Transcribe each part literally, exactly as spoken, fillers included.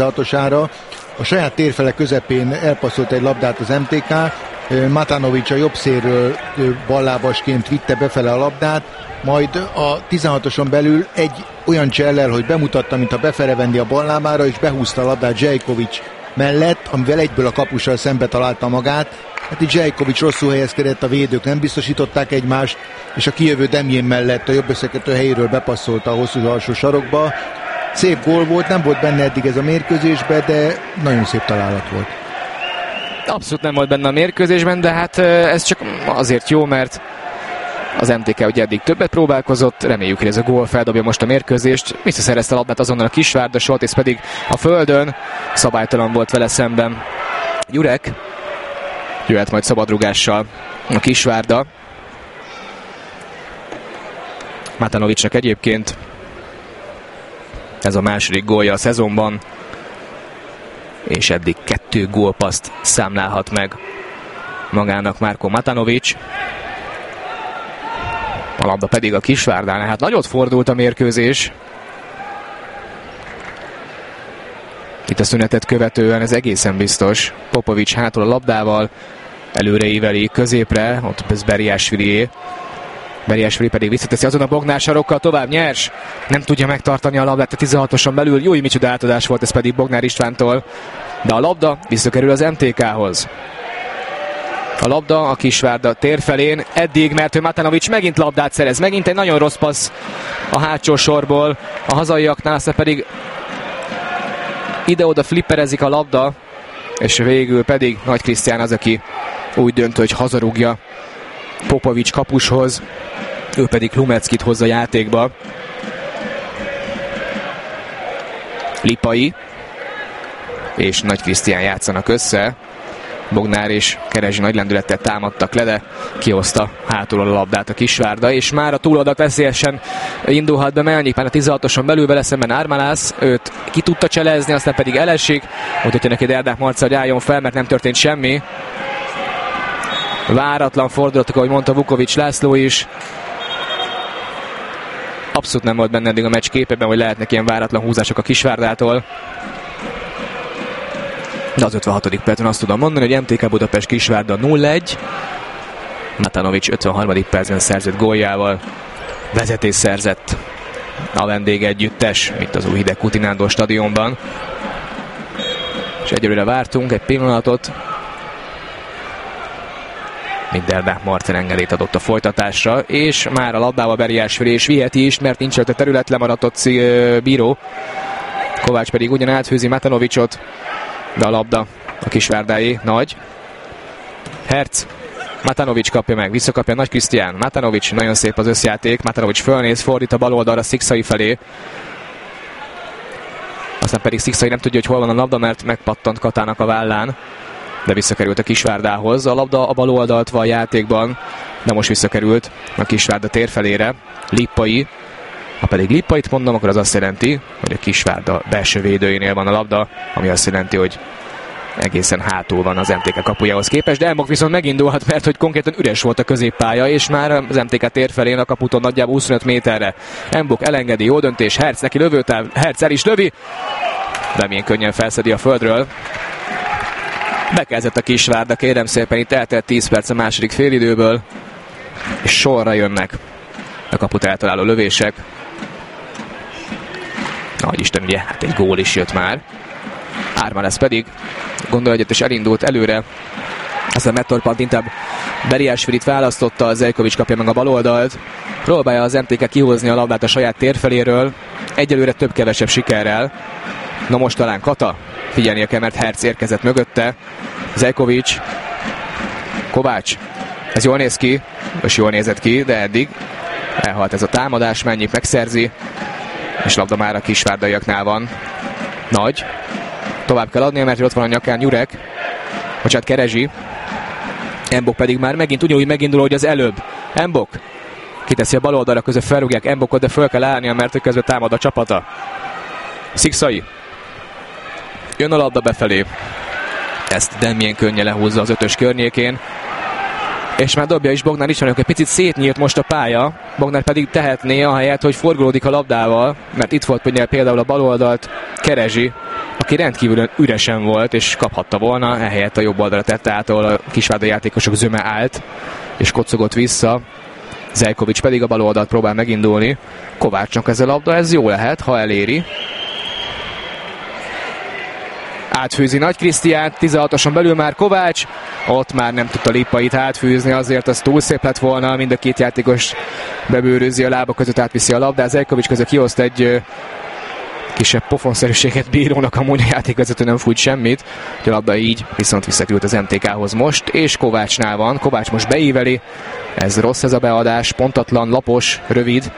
hatosára. A saját térfele közepén elpasszolt egy labdát az em té ká, Matanovic a jobb szélről ballábasként vitte befele a labdát, majd a tizenhatoson belül egy olyan csellel, hogy bemutatta, mintha befele venni a ballábára, és behúzta a labdát Zsejkovics mellett, amivel egyből a kapussal szembe találta magát. Hát itt Zsejkovics rosszul helyezkedett, a védők nem biztosították egymást, és a kijövő Demjén mellett a jobb összekötő helyéről bepasszolta a hosszú alsó sarokba. Szép gól volt, nem volt benne eddig ez a mérkőzésben, de nagyon szép találat volt. Abszolút nem volt benne a mérkőzésben, de hát ez csak azért jó, mert az em té ká ugye eddig többet próbálkozott, reméljük, hogy ez a gól feldobja most a mérkőzést. Visszaszerezte a labdát azonnal a Kisvárda, Soltész pedig a földön, szabálytalan volt vele szemben Jurek. Jöhet majd szabadrugással a Kisvárda. Matanovicsnak egyébként ez a második gólja a szezonban, és eddig kettő gólpaszt számlálhat meg magának Márko Matanovics. A labda pedig a Kisvárdánál. Hát nagyot fordult a mérkőzés. Itt a szünetet követően ez egészen biztos. Popovics hátul a labdával, előre íveli középre, ott ez Beriásvilié. Beriásvili pedig visszateszi azon a Bognár sarokkal, tovább nyers. Nem tudja megtartani a labdát a tizenhatoson belül. Jó, micsoda átadás volt ez pedig Bognár Istvántól. De a labda visszakerül az em té kához. A labda a Kisvárda térfelén, eddig, mert ő Matanovics megint labdát szerez, megint egy nagyon rossz passz a hátsó sorból, a hazaiaknál, aztán pedig ide-oda flipperezik a labda, és végül pedig Nagy Krisztián az, aki úgy dönt, hogy hazarúgja Popovics kapushoz, ő pedig Lumeckit hozza játékba. Lipai és Nagy Krisztián játszanak össze. Bognár és Kerezsi nagy lendülettel támadtak le, de kihozta hátul a labdát a Kisvárda, és már a túloldalt veszélyesen indulhat be Melnyik, már a tizenhatoson belül vele szemben Ármalász, őt ki tudta cselezni, aztán pedig elesik, úgyhogy neki Derdák Marca, hogy álljon fel, mert nem történt semmi. Váratlan fordulatok, ahogy mondta Vukovics László is. Abszolút nem volt benne eddig a meccs képében, hogy lehetnek ilyen váratlan húzások a Kisvárdától. De az ötvenhatodik percben azt tudom mondani, hogy em té ká Budapest Kisvárda nulla egy. Matanovics ötvenharmadik percben szerzett góljával vezetés szerzett a vendég együttes, mint az új Hideg Kutinándor stadionban. És egyelőre vártunk egy pillanatot. Minderdák Marcel engedélyt adott a folytatásra, és már a labdával Beriásvili és viheti is, mert nincs ott a terület, lemaradt bíró. Kovács pedig ugyan áthűzi Matanovicsot, de a labda a Kisvárdáé. Nagy. Herc. Matanovics kapja meg, visszakapja Nagy Krisztián. Matanovics, nagyon szép az összjáték. Matanovics fölnéz, fordít a bal oldalra Szikszai felé. Aztán pedig Szikszai nem tudja, hogy hol van a labda, mert megpattant Katának a vállán. De visszakerült a Kisvárdához. A labda a bal oldalt van a játékban, de most visszakerült a Kisvárda térfelére. Lippai. Ha pedig Lippait mondom, akkor az azt jelenti, hogy a Kisvárda belső védőjénél van a labda, ami azt jelenti, hogy egészen hátul van az em té ká kapujához képest, de Embok viszont megindulhat, mert hogy konkrétan üres volt a középpálya, és már az em té ká térfelén a kaputól nagyjából huszonöt méterre. Embok elengedi, jó döntés, Herc neki lövőtáv, Herc el is lövi, de milyen könnyen felszedi a földről. Bekezdett a Kisvárda, kérem szépen, itt eltelt tíz perc a második félidőből, és sorra jönnek a kaput eltaláló lövések. Nagy Isten, ugye, hát egy gól is jött már. Ármalász pedig gondol egyet, és elindult előre. Aztán Mettorpant inkább Beriásvilit választotta, az Zejkovics kapja meg a baloldalt. Próbálja az em té ká kihozni a labdát a saját térfeléről. Egyelőre több-kevesebb sikerrel. Na most talán Kata figyelnie kell, mert Herc érkezett mögötte. Zejkovics. Kovács. Ez jól néz ki, és jól nézett ki, de eddig elhalt ez a támadás, Melnyik megszerzi, és labda már a kisvárdaiaknál van. Nagy. Tovább kell adnia, mert ott van a nyakán Jurek. Bocsánat, Kerezsi. Embok pedig már megint ugyanúgy megindul, hogy az előbb. Embok kiteszi a bal oldalra, közben felrúgják Embokot, de föl kell állnia, mert hogy közben támad a csapata. Szikszai. Jön a labda befelé. Ezt Demjén könnyen lehúzza az ötös környékén. És már dobja is Bognár Istvánnak, egy picit szétnyílt most a pálya. Bognár pedig tehetné, ahelyett, hogy forgolódik a labdával, mert itt volt például a bal oldalt Kerezsi, aki rendkívül üresen volt, és kaphatta volna, ehelyett a jobb oldalra tette át, ahol a kisvárdai játékosok zöme állt, és kocogott vissza. Zeljkovics pedig a bal oldalt próbál megindulni. Kovácsnak ez a labda, ez jó lehet, ha eléri. Átfűzi Nagy Krisztián, tizenhatoson belül már Kovács, ott már nem tudta Lippait átfűzni, azért az túl szép lett volna, mind a két játékos bebőrözi a lába között, átviszi a labdát, Zeljkovics között kioszt egy kisebb pofonszerűséget bírónak, amúgy a játékvezető nem fújt semmit, a labda így viszont visszakült az em té ká-hoz most, és Kovácsnál van, Kovács most beíveli, ez rossz ez a beadás, pontatlan, lapos, rövid,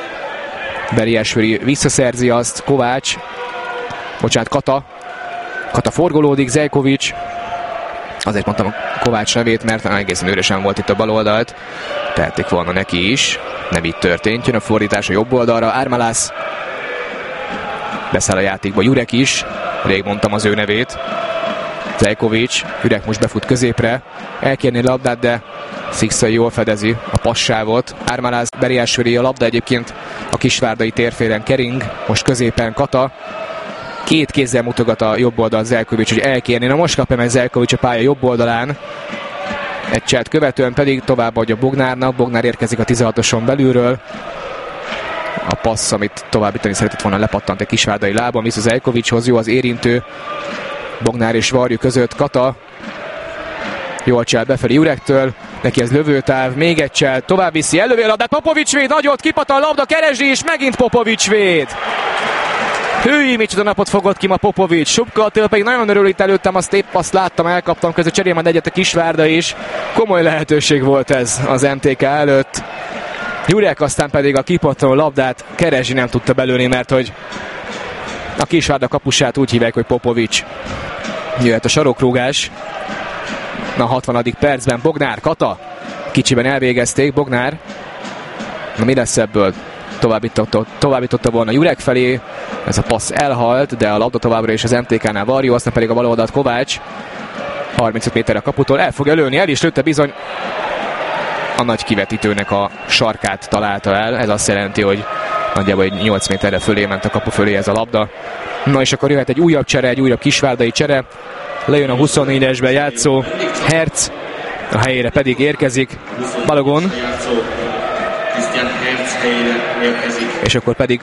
Beriásvili visszaszerzi azt, Kovács, bocsánat, Kata, Kata forgolódik, Zeljkovics, azért mondtam a Kovács nevét, mert egészen üresen volt itt a bal oldalt, tehették volna neki is, nem így történt, jön a fordítás a jobb oldalra, Ármalász, beszáll a játékba Jurek is, rég mondtam az ő nevét, Zeljkovics, Jurek most befut középre, elkérni labdát, de Szikszai jól fedezi a passávot, Ármalász, Beriásvili, a labda egyébként a kisvárdai térfélen kering, most középen Kata, két kézzel mutogat a jobb oldal Zeljkovics, hogy elkérni. Na most kapja meg Zeljkovics a pálya jobb oldalán. Egy cselt követően pedig továbbadja Bognárnak. Bognár érkezik a tizenhatoson belülről. A passz, amit továbbítani szeretett volna, lepattant egy kisvárdai lábon, visz az Zeljkovicshoz, jó az érintő. Bognár és Varjú között Kata. Jól csel befelé Jurektől. Neki ez lövőtáv, még egy csel, tovább viszi, ellövi a labdát, Popovics véd, nagyot kipattan a labda, keresi, és megint Popovics véd. Hői, micsoda napot fogott ki ma Popovics. Subka Attila pedig nagyon örül itt előttem, azt épp azt láttam, elkaptam között, cserél majd egyet a Kisvárda is. Komoly lehetőség volt ez az em té ká előtt. Jurek aztán pedig a kipattanó labdát Kerezsi nem tudta belőni, mert hogy a Kisvárda kapusát úgy hívják, hogy Popovics. Jöhet a sarokrúgás. Na, hatvanadik percben Bognár, Kata. Kicsiben elvégezték, Bognár. Na, mi lesz ebből? Továbbította, továbbította volna Jurek felé, ez a passz elhalt, de a labda továbbra is az em té ká-nál Varjú, aztán pedig a bal oldalt Kovács, harmincöt méterre a kaputól, el fogja lőni, el is lőtte bizony, a nagy kivetítőnek a sarkát találta el, ez azt jelenti, hogy nagyjából egy nyolc méterre fölé ment a kapu fölé ez a labda. Na és akkor jöhet egy újabb csere, egy újabb kisvárdai csere, lejön a huszonnégyesben játszó Herc, a helyére pedig érkezik Balogun, és akkor pedig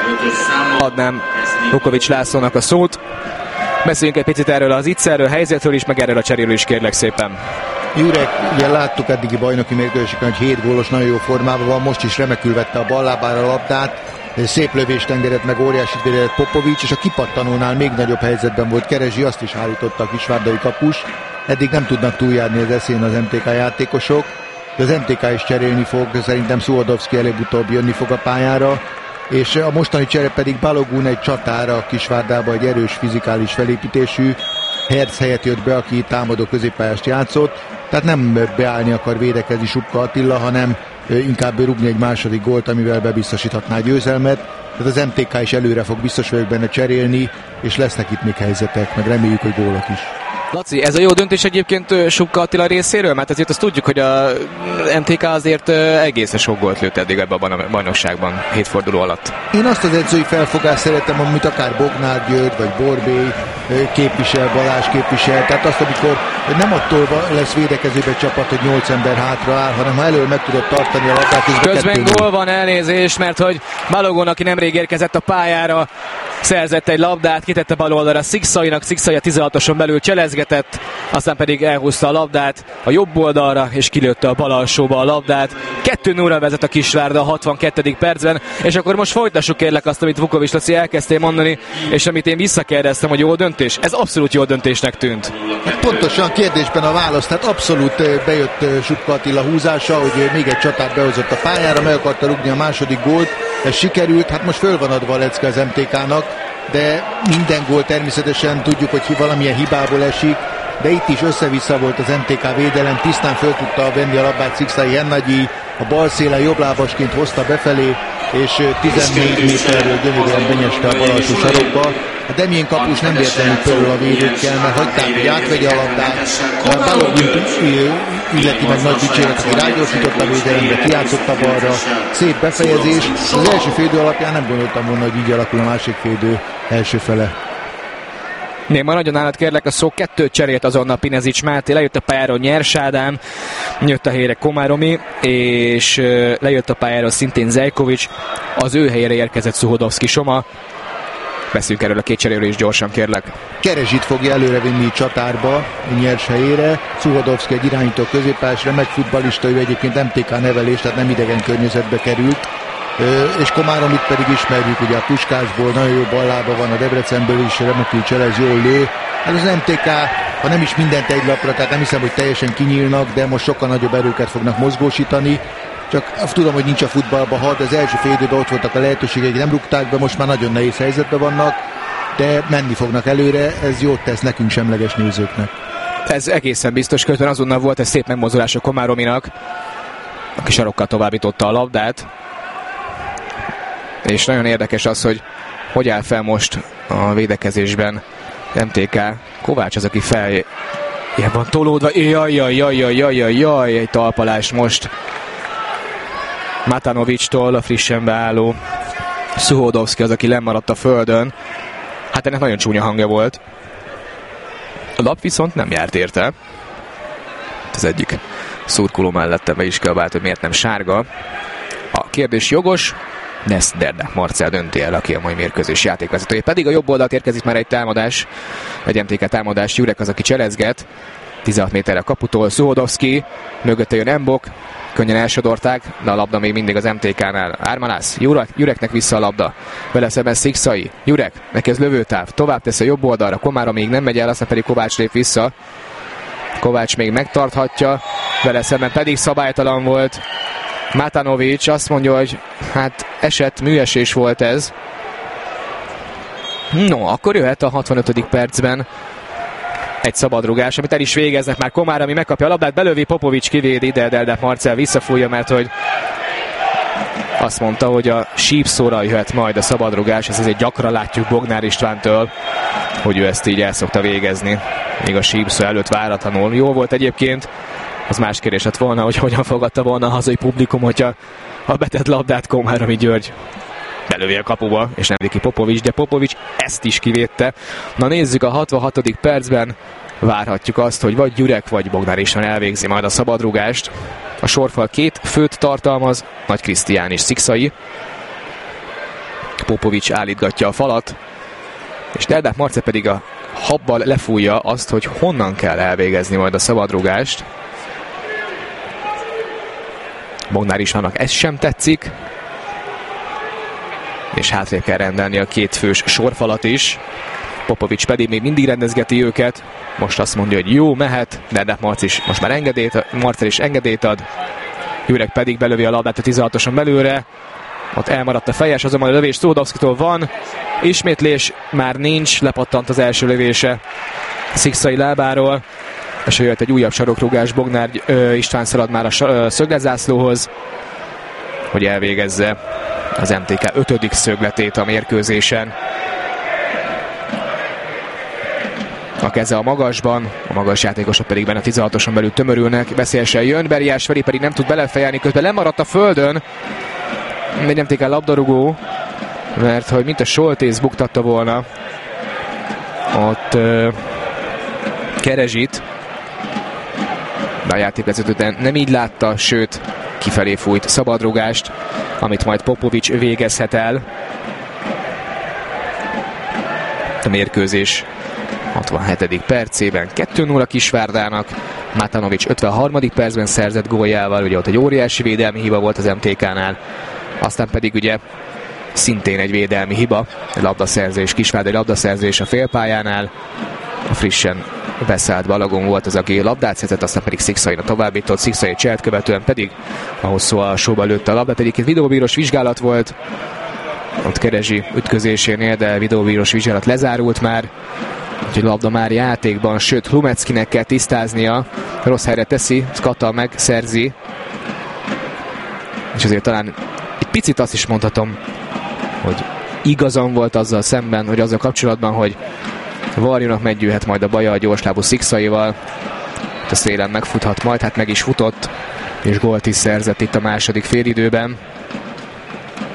adnám Vukovics Lászlónak a szót. Beszéljünk egy picit erről az ittszerről, helyzetről is, meg erről a cseréről is, kérlek szépen. Jurek, ugye láttuk eddigi bajnoki mérkőzéseken, hogy hét gólos, nagyon jó formában van, most is remekül vette a bal lábára a labdát, szép lövést engedett meg, óriásit védett Popovics, és a kipattanónál még nagyobb helyzetben volt Kerezsi, azt is hárította a kisvárdai kapus. Eddig nem tudnak túljárni az eszén az em té ká játékosok, de az em té ká is cserélni fog, szerintem Szuhodovszki előbb-utóbb jönni fog a pályára, és a mostani csere pedig Balogun egy csatára a Kisvárdába, egy erős fizikális felépítésű Herc helyett jött be, aki támadó középpályást játszott, tehát nem beállni akar védekezni Subka Attila, hanem inkább rúgni egy második gólt, amivel bebiztosíthatná a győzelmet. Tehát az em té ká is előre fog, biztos vagyok benne, cserélni, és lesznek itt még helyzetek, meg reméljük, hogy gólok is. Laci, ez a jó döntés egyébként Subka Attila részéről? Mert azért azt tudjuk, hogy a em té ká azért egészen sok gólt lőtt eddig ebben a bajnokságban, hét forduló alatt. Én azt az edzői felfogást szeretem, amit akár Bognár György, vagy Borbély képvisel, Balázs képvisel, tehát azt, amikor nem attól lesz védekezőbe csapat, hogy nyolc ember hátra áll, hanem ha elől meg tudod tartani a labdát, közben gól van, elnézés, mert hogy Balogun, aki nemrég érkezett a pályára, szerzett egy labdát, kitette bal oldalra Szikszainak, Szikszai a tizenhatoson belül cselezgetett, aztán pedig elhúzta a labdát a jobb oldalra, és kilőtte a bal alsóba a labdát. kettő nullra vezet a Kisvárda a hatvankettedik percben, és akkor most folytassuk kérlek azt, amit Vukovics Laci elkezdtél mondani, és amit én visszakérdeztem, hogy jó döntés. Ez abszolút jó döntésnek tűnt. Pontosan kérdésben a válasz, tehát abszolút bejött Subka Attila húzása, hogy még egy csatát behozott a pályára, meg akarta rúgni a második gólt, ez sikerült, hát most föl van adva a lecke az em té ká-nak, de minden gól természetesen tudjuk, hogy valamilyen hibából esik, de itt is össze-vissza volt az em té ká védelem, tisztán föl tudta venni a labdát Szikszai Hennagyi, a bal szélen jobblábasként hozta befelé, és tizennégy méterről gyönyörűen benyeste a bal alsó sarokba. A Demjén kapus nem véletlenül körül a védőkkel, mert hagyták, hogy átvegye a labdát. A Balogun illeti meg nagy dicséret, aki rágyorsított a védelemre, kijátszott a balra. Szép befejezés. Az első félidő alapján nem gondoltam volna, hogy így alakul a másik félidő első fele. Még ma nagyon állat kérlek a szó, kettőt cserélt azonnal Pinezics Máté, lejött a pályáról Nyers Ádám, jött a helyére Komáromi, és lejött a pályáról szintén Zeljkovics, az ő helyére érkezett Szuhodovszki Soma. Beszéljünk erről a két cseréről is gyorsan, kérlek. Kerezsit fogja előrevinni csatárba, Nyers helyére. Szuhodovszki egy irányító középpályás, remek futballista, ő egyébként em té ká nevelés, tehát nem idegen környezetbe került. És Komáromit pedig ismerjük, ugye a Puskásból, nagyon jó ballába van, a Debrecenből is remekül cselez, jól lő. Hát az em té ká, ha nem is mindent egy lapra, tehát nem hiszem, hogy teljesen kinyílnak, de most sokkal nagyobb erőket fognak mozgósítani. Csak tudom, hogy nincs a futballban hat, az első fél időben ott voltak a lehetőségek, nem rúgták be, most már nagyon nehéz helyzetben vannak, de menni fognak előre, ez jót tesz nekünk semleges nézőknek. Ez egészen biztos, közben azonnal volt egy szép megmozdulás a Komárominak, aki sarokkal továbbította a labdát. És nagyon érdekes az, hogy hogy áll fel most a védekezésben em té ká. Kovács az, aki fel ilyen van tolódva. Jaj, jaj, jaj, jaj, jaj, jaj, jaj, egy talpalás most Matanovicstól, a frissen beálló Szuhodovszki az, aki lemaradt a földön. Hát ennek nagyon csúnya hangja volt. A lap viszont nem járt érte. Az egyik szurkoló mellettem be is kiabált, hogy miért nem sárga. A kérdés jogos, de ezt Derdák Marcell dönti el, aki a mai mérkőzés játékvezetője. Pedig a jobb oldalt érkezik már egy támadás, egy em té ká támadás, Jurek az, aki cselezget, tizenhat méterre a kaputól, Szuhodovszki, mögötte jön Embok, könnyen elsodorták, de a labda még mindig az em té ká-nál. Ármalász, Jurek, Jureknek vissza a labda, vele szemben Szikszai, Jurek, neki ez lövőtáv, tovább tesz a jobb oldalra, Komára még nem megy el, aztán pedig Kovács lép vissza, Kovács még megtarthatja, vele szemben pedig szabálytalan volt. Matanovics azt mondja, hogy hát esett, műesés volt ez. No, akkor jöhet a hatvanötödik percben egy szabadrugás, amit el is végeznek már Komár, ami megkapja a labdát, belövi, Popovics kivédi, de Derdák Marcell visszafújja, mert hogy azt mondta, hogy a sípszóra jöhet majd a szabadrugás, ez azért gyakran látjuk Bognár Istvántól, hogy ő ezt így el szokta végezni, még a sípszó előtt váratlanul. Jó volt egyébként, az más kérdés lett volna, hogy hogyan fogadta volna a hazai publikum, hogyha a betett labdát Komáromi György belövi a kapuba, és nem ki Popovics, de Popovics ezt is kivédte. Na nézzük, a hatvanhatodik percben várhatjuk azt, hogy vagy Gyurek, vagy Bognár István elvégzi majd a szabadrugást. A sorfal két főt tartalmaz, Nagy Krisztián és Szikszai. Popovics állítgatja a falat, és Derdák Marcell pedig a habbal lefújja azt, hogy honnan kell elvégezni majd a szabadrugást. Bognár Istvánnak ez sem tetszik, és hátrébb kell rendelni a két fős sorfalat is. Popovics pedig még mindig rendezgeti őket. Most azt mondja, hogy jó, mehet, Derdák Marcell is most már engedélyt, Marcell is engedélyt ad. Jurek pedig belövi a labdát a tizenhatoson belőle. Ott elmaradt a fejes, azonban a lövés Szuhodovszkitól van. Ismétlés már nincs, lepattant az első lövése Szikszai lábáról. És jött egy újabb sarokrugás, Bognár ö, István szalad már a szögletzászlóhoz, hogy elvégezze az em té ká ötödik szögletét a mérkőzésen. A keze a magasban, a magas játékosok pedig benne a tizenhatoson belül tömörülnek, veszélyesen jön, Beriás Feri pedig nem tud belefejelni, közben lemaradt a földön, egy em té ká labdarúgó, mert hogy mint a Soltész buktatta volna ott ö, Kerezsit, de a játékvezető nem így látta, sőt kifelé fújt szabadrugást, amit majd Popovics végezhet el. A mérkőzés hatvanhetedik percében kettő nulla Kisvárdának, Matanovics ötvenharmadik percben szerzett góljával, ugye ott egy óriási védelmi hiba volt az em té ká-nál, aztán pedig ugye szintén egy védelmi hiba, egy labdaszerzés, Kisvárdai labdaszerzés a félpályánál, a frissen beszállt Balagon volt az, aki labdát szerzett, aztán pedig Szikszaina továbbított, Szikszai cselt követően pedig a hosszú alsóba lőtte a labdát. Egyébként videóbírós vizsgálat volt ott Kerezsi ütközésénél, de videóbírós vizsgálat lezárult már, úgyhogy labda már játékban, sőt Hlumeckinek kell tisztáznia, rossz helyre teszi, Skata megszerzi, és azért talán egy picit azt is mondhatom, hogy igazam volt azzal szemben, hogy azzal kapcsolatban, hogy Varjónak meggyűjhet majd a baja a gyorslábú Szikszaival, a szélen megfuthat majd, hát meg is futott, és gólt is szerzett itt a második félidőben.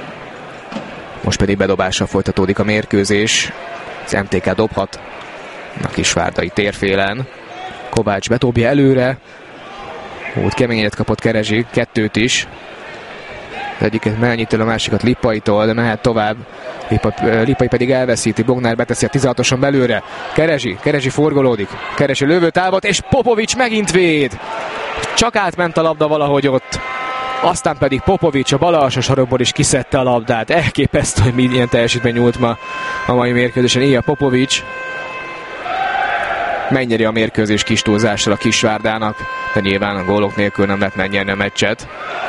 Most pedig bedobással folytatódik a mérkőzés, az em té ká dobhat a kisvárdai térfélen. Kovács betobja előre. Úgy keményet kapott Kerezsi, kettőt is. Az egyiket Melnyitől, a másikat Lippaitól, de mehet tovább. Lippai pedig elveszíti, Bognár beteszi a tizenhatoson belőle. Kerezsi, Kerezsi forgolódik. Kerezsi lövőtávot, és Popovics megint véd. Csak átment a labda valahogy ott. Aztán pedig Popovics a bal alsó sarokból is kiszedte a labdát. Elképesztő, hogy milyen teljesítmény nyújt ma a mai mérkőzésen. Ilya Popovics megnyeri a mérkőzés kis túlzással a Kisvárdának, de nyilván a gólok nélkül nem lehet megnyerni a meccset.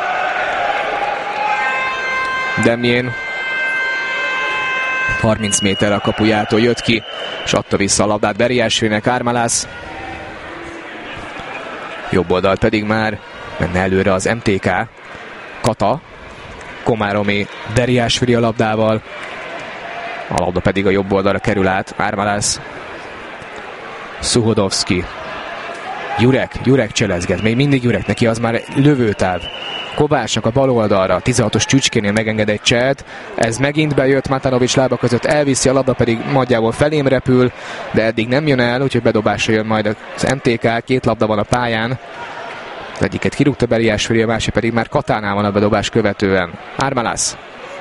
Demjén harminc méterre a kapujától jött ki, és adta vissza a labdát Beriásvinek. Ármalász jobb oldal pedig már menne előre az em té ká. Kata, Komáromi, Beriásvili a labdával, a labda pedig a jobb oldalra kerül át. Ármalász, Szuhodovszki, Jurek, Jurek cselezget, még mindig Jurek, neki az már lövőtáv. Kovácsnak a bal oldalra, tizenhatos Csücskénél megenged egy cselt, ez megint bejött, Matanovics lába között elviszi, a labda pedig nagyjából felém repül, de eddig nem jön el, úgyhogy bedobásra jön majd az em té ká, két labda van a pályán. Az egyiket kirúgta Beriásvili, a másik pedig már Katánál van a bedobás követően. Ármalász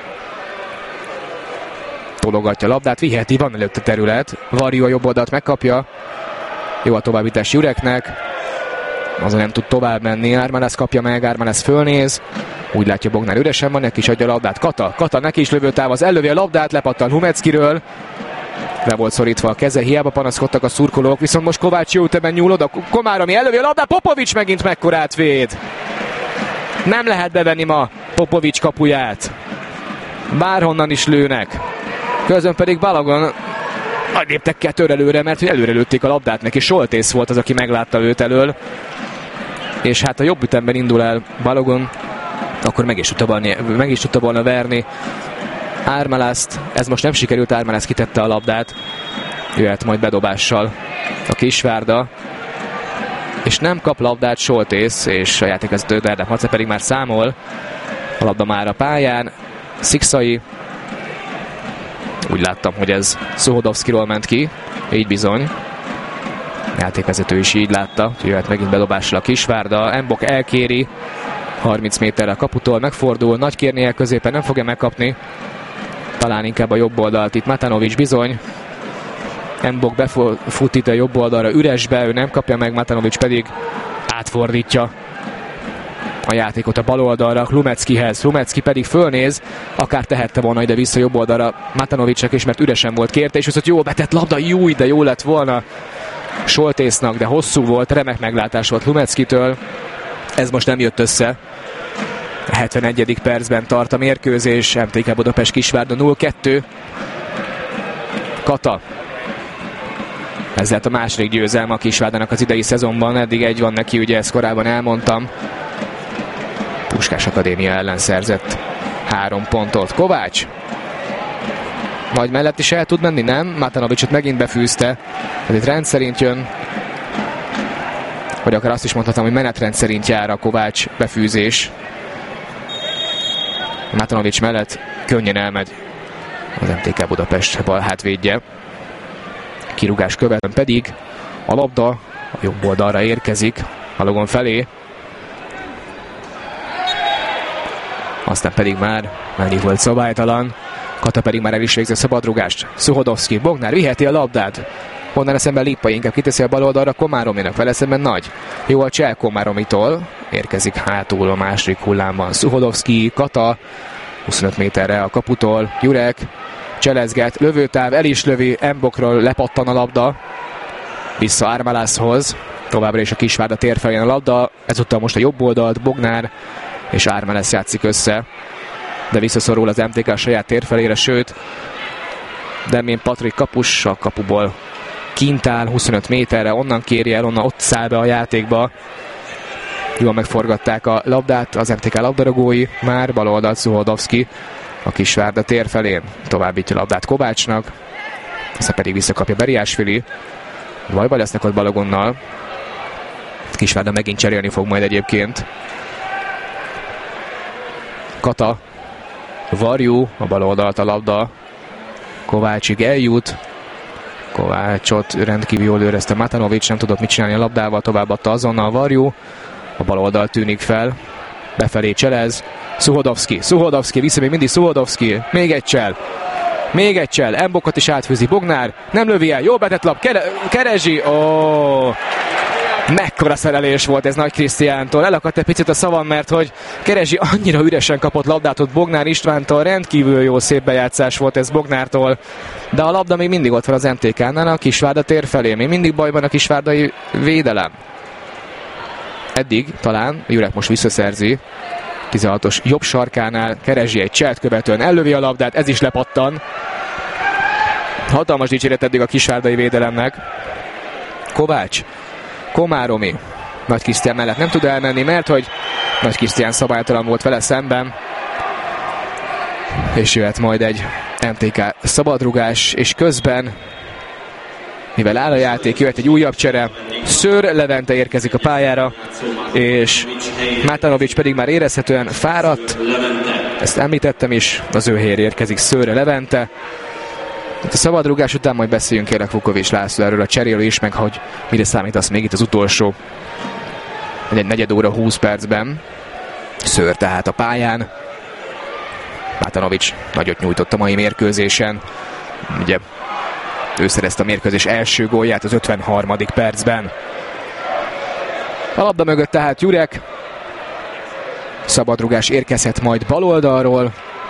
tologatja a labdát, viheti, van előtte terület, Varjú a jobb oldalt megkapja, jó a továbbítás Jureknek, azon nem tud tovább menni, Ármalász kapja meg, Ármalász fölnéz, úgy látja Bognár üresen van, neki is adja a labdát, Kata, Kata neki is lövőtáv, az ellövi a labdát, lepattan Humeckiről, le volt szorítva a keze, hiába panaszkodtak a szurkolók, viszont most Kovács jó ütemben nyúl oda, Komáromi ellövi a labdát, Popovics megint mekkorát véd. Nem lehet bevenni ma Popovics kapuját. Bárhonnan is lőnek. Közben pedig Balagon nagy léptek kettőre előre, mert hogy előre lőtték a labdát neki. Soltész volt az, aki meglátta őt elől. És hát a jobb ütemben indul el Balagon, akkor meg is tudta volna, meg is tudta volna verni Ármalászt. Ez most nem sikerült, Ármalász kitette a labdát. Jöhet majd bedobással a Kisvárda. És nem kap labdát Soltész, és a játékvezető Erdem Hace pedig már számol. A labda már a pályán. Szikszai. Úgy láttam, hogy ez Szuhodovszkiról ment ki. Így bizony. A játékvezető is így látta. Jöhet megint bedobással a Kisvárda. Embok elkéri. harminc méterre a kaputól megfordul. Nagy kérnie középen nem fogja megkapni. Talán inkább a jobb oldalt itt Matanovics bizony. Embok befut itt a jobb oldalra üresbe, ő nem kapja meg, Matanovics pedig átfordítja a játékot a bal oldalra Lumeckihez. Lumecki pedig fölnéz, akár tehette volna ide vissza jobb oldalra Matanovicsnak is, mert üresen volt, kérte, és viszont jó betett labda, júj, de jó lett volna Soltésznak, de hosszú volt, remek meglátás volt Lumeckitől. Ez most nem jött össze. A hetvenegyedik percben tart a mérkőzés, em té ká Budapest Kisvárda nulla kettő. Kata. Ez lett a második győzelme a Kisvárdának az idei szezonban, eddig egy van neki, ugye ezt korábban elmondtam. Puskás Akadémia ellen szerzett három pontot. Kovács. Majd mellett is el tud menni, nem? Matanovicsot megint befűzte. Ez itt rendszerint jön. Vagy akár azt is mondhatom, hogy menetrend szerint jár a Kovács befűzés. Matanovics mellett könnyen elmegy az em té ká Budapest bal hátvédje. Kirúgás követően pedig a labda a jobb oldalra érkezik, Balagon felé. Aztán pedig már mennyi volt szabálytalan. Kata pedig már el is végzi a szabadrugást. Szuhodovszki, Bognár viheti a labdát. Bognár szemben Lippai inkább kiteszi a bal oldalra Komárominak, vele szemben Nagy. Jó a csel Komáromitól. Érkezik hátul a második hullámban Szuhodovszki, Kata. huszonöt méterre a kaputól. Jurek cselezget, lövőtáv, el is lövi, Embokról lepattan a labda. Vissza Ármalászhoz. Továbbra is a Kisvárda tér felén a labda. Ezúttal most a jobb oldalt Bognár és Ármalász játszik össze. De visszaszorul az em té ká a saját tér felére, sőt Demjén Patrik kapus a kapuból kint áll huszonöt méterre, onnan kéri el, onnan ott száll be a játékba. Jól megforgatták a labdát az em té ká labdarúgói, már bal oldalt Szuhodovszki a Kisvárda tér felén. Továbbítja a labdát Kovácsnak, aztán pedig visszakapja Beriásvili. Vajba lesznek ott Balagonnal. Kisvárda megint cserélni fog majd egyébként. Kata, Varjú, a bal oldalt a labda Kovácsig eljut. Kovácsot rendkívül jól őrezte Matanovics, nem tudott mit csinálni a labdával, továbbadta azonnal Varjú. A bal oldal tűnik fel. Befelé Cselez. Szuhodovszki, Szuhodovszki, vissza még mindig Szuhodovszki. Még egy csel. Még egy csel. Mbokot is átfűzi. Bognár nem lövi el. Jó betett lap. Kere, Kerezsi. Oh. Mekkora szerelés volt ez Nagy Krisztiántól. Elakadt egy picit a szavam, mert hogy Kerezsi annyira üresen kapott labdát ott Bognár Istvántól. Rendkívül jó, szép bejátszás volt ez Bognártól. De a labda még mindig ott van az em té ká-nál, a Kisvárda tér felé. Még mindig bajban a kisvárdai védelem. Eddig talán Jurek most visszaszerzi. tizenhatos jobb sarkánál Kerezsi egy cselt követően ellövi a labdát, ez is lepattan. Hatalmas dicséret eddig a kisvárdai védelemnek. Kovács. Komáromi. Nagy Krisztián mellett nem tud elmenni, mert hogy Nagy Krisztián szabálytalan volt vele szemben. És jöhet majd egy em té ká szabadrugás, és közben, mivel áll a játék, jöhet egy újabb csere. Szőr Levente érkezik a pályára, és Matanovics pedig már érezhetően fáradt. Ezt említettem is, az ő helyére érkezik Szőr Levente. A szabadrugás után majd beszéljünk kérlek Vukovics László erről a cseréről is, meg hogy mire számítasz még itt az utolsó egy negyed óra húsz percben. Szőr tehát a pályán. Matanovics nagyot nyújtott a mai mérkőzésen. Ugye ő szerezte a mérkőzés első gólját az ötvenharmadik percben. A labda mögött tehát Jurek. Szabadrugás érkezhet majd bal oldalról.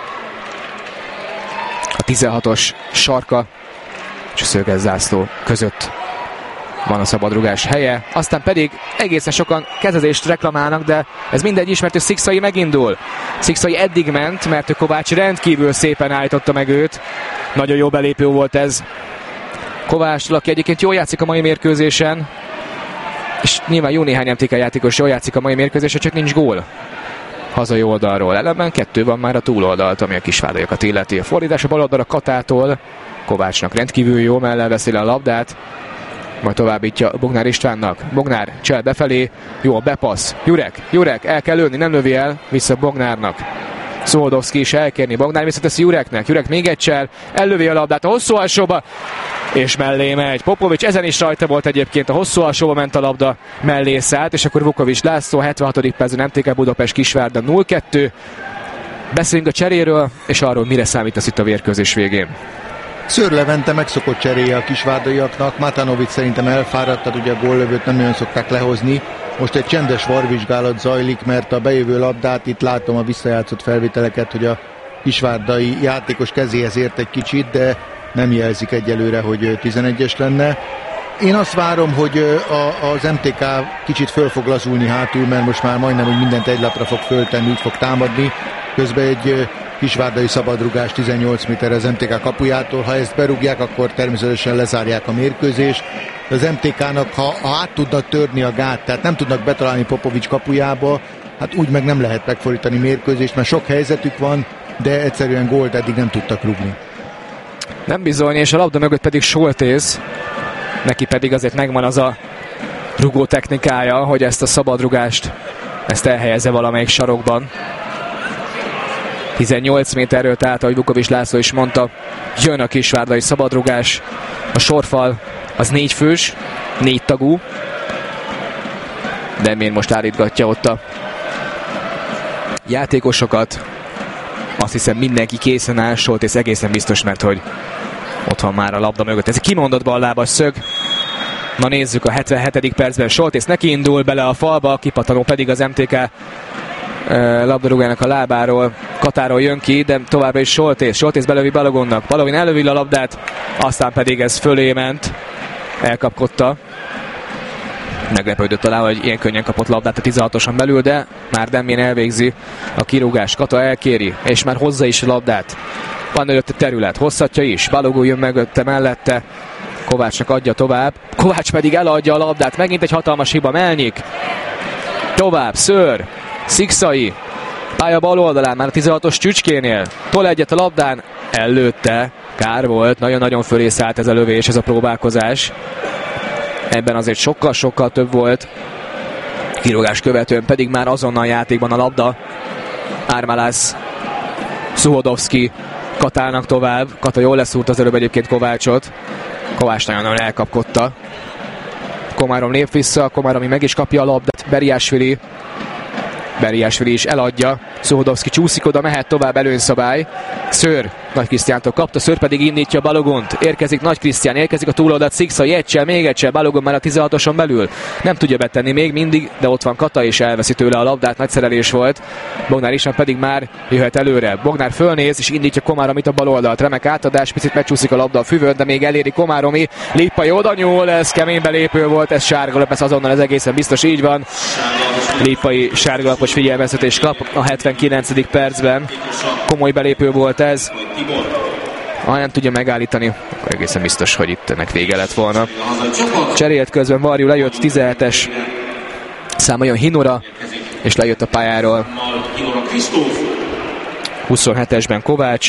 A tizenhatos sarka és a szöges zászló között van a szabadrugás helye. Aztán pedig egészen sokan kezezést reklamálnak, de ez mindegy is, mert ő Szikszai megindul. Szikszai eddig ment, mert ő Kovács rendkívül szépen állította meg őt. Nagyon jó belépő volt ez Kovácstól, aki egyébként jól játszik a mai mérkőzésen. És nyilván jó néhány em té ká játékos jól játszik a mai mérkőzésen, csak nincs gól hazai oldalról. Ellenben kettő van már a túloldalt, ami a kisvárdaiakat illeti. A fordítás a bal oldalra Katától. Kovácsnak rendkívül jó, mellel veszi a labdát. Majd továbbítja Bognár Istvánnak. Bognár csel befelé. Jó a bepassz. Jurek, Jurek, el kell lőni, nem lövi el. Vissza Bognárnak. Szuhodovszki is elkérni. Bognár visszateszi Jureknek. Jurek még egy csel. Ellövi a labdát a hosszú alsóba. És mellé megy. Popovics ezen is rajta volt egyébként. A hosszú alsóba ment a labda, mellé szállt. És akkor Vukovics László hetvenhatodik percben em té ká Budapest Kisvárda nulla kettő. Beszéljünk a cseréről, és arról mire számítasz itt a mérkőzés végén. Szőr Levente megszokott cseréje a kisvárdaiaknak. Matanovics szerintem elfáradt, tehát ugye a góllövőt nem nagyon szokták lehozni. Most egy csendes varvizsgálat zajlik, mert a bejövő labdát, itt látom a visszajátszott felvételeket, hogy a kisvárdai játékos kezéhez ért egy kicsit, de nem jelzik egyelőre, hogy tizenegyes lenne. Én azt várom, hogy a, az em té ká kicsit föl fog lazulni hátul, mert most már majdnem, hogy mindent egy lapra fog föltenni, úgy fog támadni. Közben egy kisvárdai szabadrugás tizennyolc méterre az em té ká kapujától. Ha ezt berúgják, akkor természetesen lezárják a mérkőzést. Az em té ká-nak, ha, ha át tudnak törni a gát, tehát nem tudnak betalálni Popovics kapujába, hát úgy meg nem lehet megfordítani mérkőzést, mert sok helyzetük van, de egyszerűen gólt eddig nem tudtak rúgni. Nem bizony, és a labda mögött pedig Soltész. Neki pedig azért megvan az a rugó technikája, hogy ezt a szabadrugást ezt elhelyezze valamelyik sarokban. tizennyolc méterről, tehát ahogy Vukovics László is mondta, jön a kisvárdai szabadrugás. A sorfal az négy fős, négy tagú. Demén most állítgatja ott a játékosokat. Azt hiszem mindenki készen áll, Soltész egészen biztos, mert hogy ott van már a labda mögött. Ez egy kimondott ballábas szög. Na nézzük, a hetvenhetedik percben Soltész neki indul bele a falba, kipattanó pedig az em té ká labdarúgának a lábáról, Katáról jön ki, de továbbra is Soltész. Soltész belövi Balogonnak. Balogin elővi a labdát, aztán pedig ez fölé ment. Elkapkodta. Meglepődött talán, hogy ilyen könnyen kapott labdát a tizenhatoson belül, de már Demjén elvégzi a kirúgás. Kata elkéri, és már hozza is a labdát. Van előtte terület, hozhatja is. Balogun jön mögötte, mellette. Kovácsnak adja tovább. Kovács pedig eladja a labdát. Megint egy hatalmas hiba. Melnyik. Tovább, Szőr. Szikszai. Pálya bal oldalán, már a tizenhatos Csücskénél. Tol egyet a labdán. Ellőtte. Kár volt. Nagyon-nagyon fölé szállt ez a lövés, ez a próbálkozás. Ebben azért sokkal-sokkal több volt. Kirúgás követően pedig már azonnal játékban a labda. Ármálász. Szuhodovszki. Katának tovább. Kata jól leszúrt az előbb egyébként Kovácsot. Kovács nagyon elkapkodta. Komárom lép vissza, Komáromi meg is kapja a labdát, Beriásvili. Beriásvili is eladja. Szuhodovszki csúszik oda, mehet tovább, előnyszabály. Szőr Nagy Krisztiántól kapta, Szőr pedig indítja Balogont. Érkezik Nagy Krisztián, érkezik a túloldalt Szikszai, egysel, még egysel, Balogon már a tizenhatoson belül. Nem tudja betenni még mindig, de ott van Kata és elveszi tőle a labdát, nagy szerelés volt. Bognár István pedig már jöhet előre. Bognár fölnéz és indítja Komáromit a baloldalt. Remek átadás, picit megcsúszik a labda a füvön, de még eléri Komáromi. Lippai oda nyúl, ez kemény belépő volt, ez sárgalap, ez azonnal ez egészen biztos így van. Lippai sárgalapos figyelmeztetést kap a hetvenkilencedik percben. Komoly belépő volt ez. Ha nem tudja megállítani, akkor egészen biztos, hogy itt ennek vége lett volna. Cserélt közben Varjú, lejött tizenhetes számoljon Hinora, és lejött a pályáról. huszonhetesben Kovács,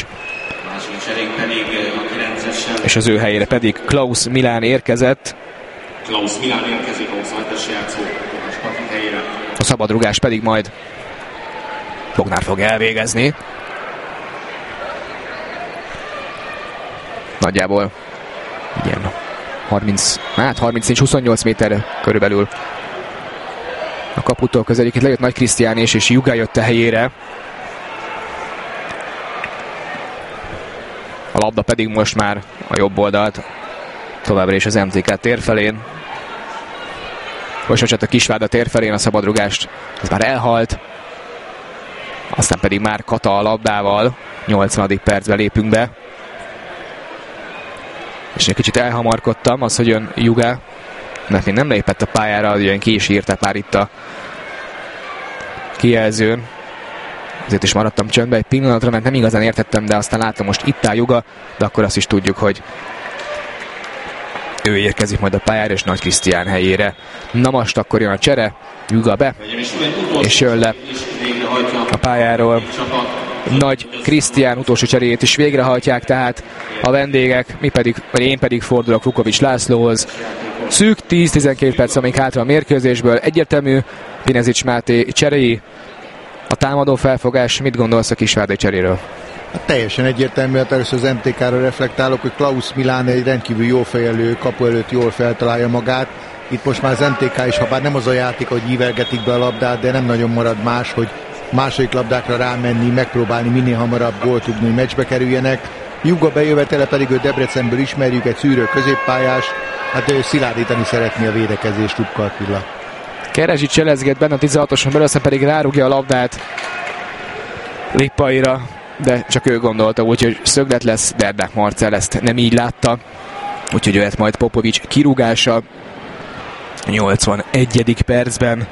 és az ő helyére pedig Klaus Milán érkezett. Klaus Milán érkezik, a huszonhetes játszó helyére. A szabadrugás pedig majd Bognár fog elvégezni. Nagyjából igen, harminc, hát harmincnégy huszonnyolc méter körülbelül a kaputól közelik. Itt lejött Nagy Krisztián és, és Juga jött a helyére. A labda pedig most már a jobb oldalt, továbbra is az em té ká tér felén. Most a Kisvárda tér felén a szabadrugást, ez már elhalt. Aztán pedig már Kata a labdával, nyolcvanadik percben lépünk be. És egy kicsit elhamarkodtam, az, hogy jön Juga, mert még nem lépett a pályára, jön ki is írták már itt a kijelzőn. Ezért is maradtam csöndbe egy pillanatra, mert nem igazán értettem, de aztán látom, most itt áll Juga, de akkor azt is tudjuk, hogy ő érkezik majd a pályára, és Nagy Krisztián helyére. Na most akkor jön a csere, Juga be, és jön le a pályáról. Nagy Krisztián utolsó cseréjét is végrehajtják, tehát a vendégek, mi pedig, vagy én pedig fordulok Vukovics Lászlóhoz. Szűk tíz-tizenkét perc, amíg hátra a mérkőzésből. Egyértelmű Pinezics Máté cseréi, a támadó felfogás. Mit gondolsz a kisvárdai cseréről? Hát teljesen egyértelmű, hát először az em té ká-ra reflektálok, hogy Klaus Milán egy rendkívül jó fejelő, kapu előtt jól feltalálja magát. Itt most már az em té ká is, ha bár nem az a játék, hogy ívelgetik be a labdát, de nem nagyon marad más, hogy második labdákra rámenni, megpróbálni minél hamarabb gólt tudni, hogy meccsbe kerüljenek. Juga bejövetele pedig ő Debrecenből ismerjük, egy szűrő középpályás, hát ő szilárdítani szeretné a védekezést, Rupka Attila. Kerezsi cselezget benne a tizenhatoson belül, aztán pedig rárugja a labdát Lippaira, de csak ő gondolta, úgyhogy szöglet lesz, Derdák Marcell ezt nem így látta, úgyhogy jöhet majd Popovics kirúgása nyolcvanegyedik percben.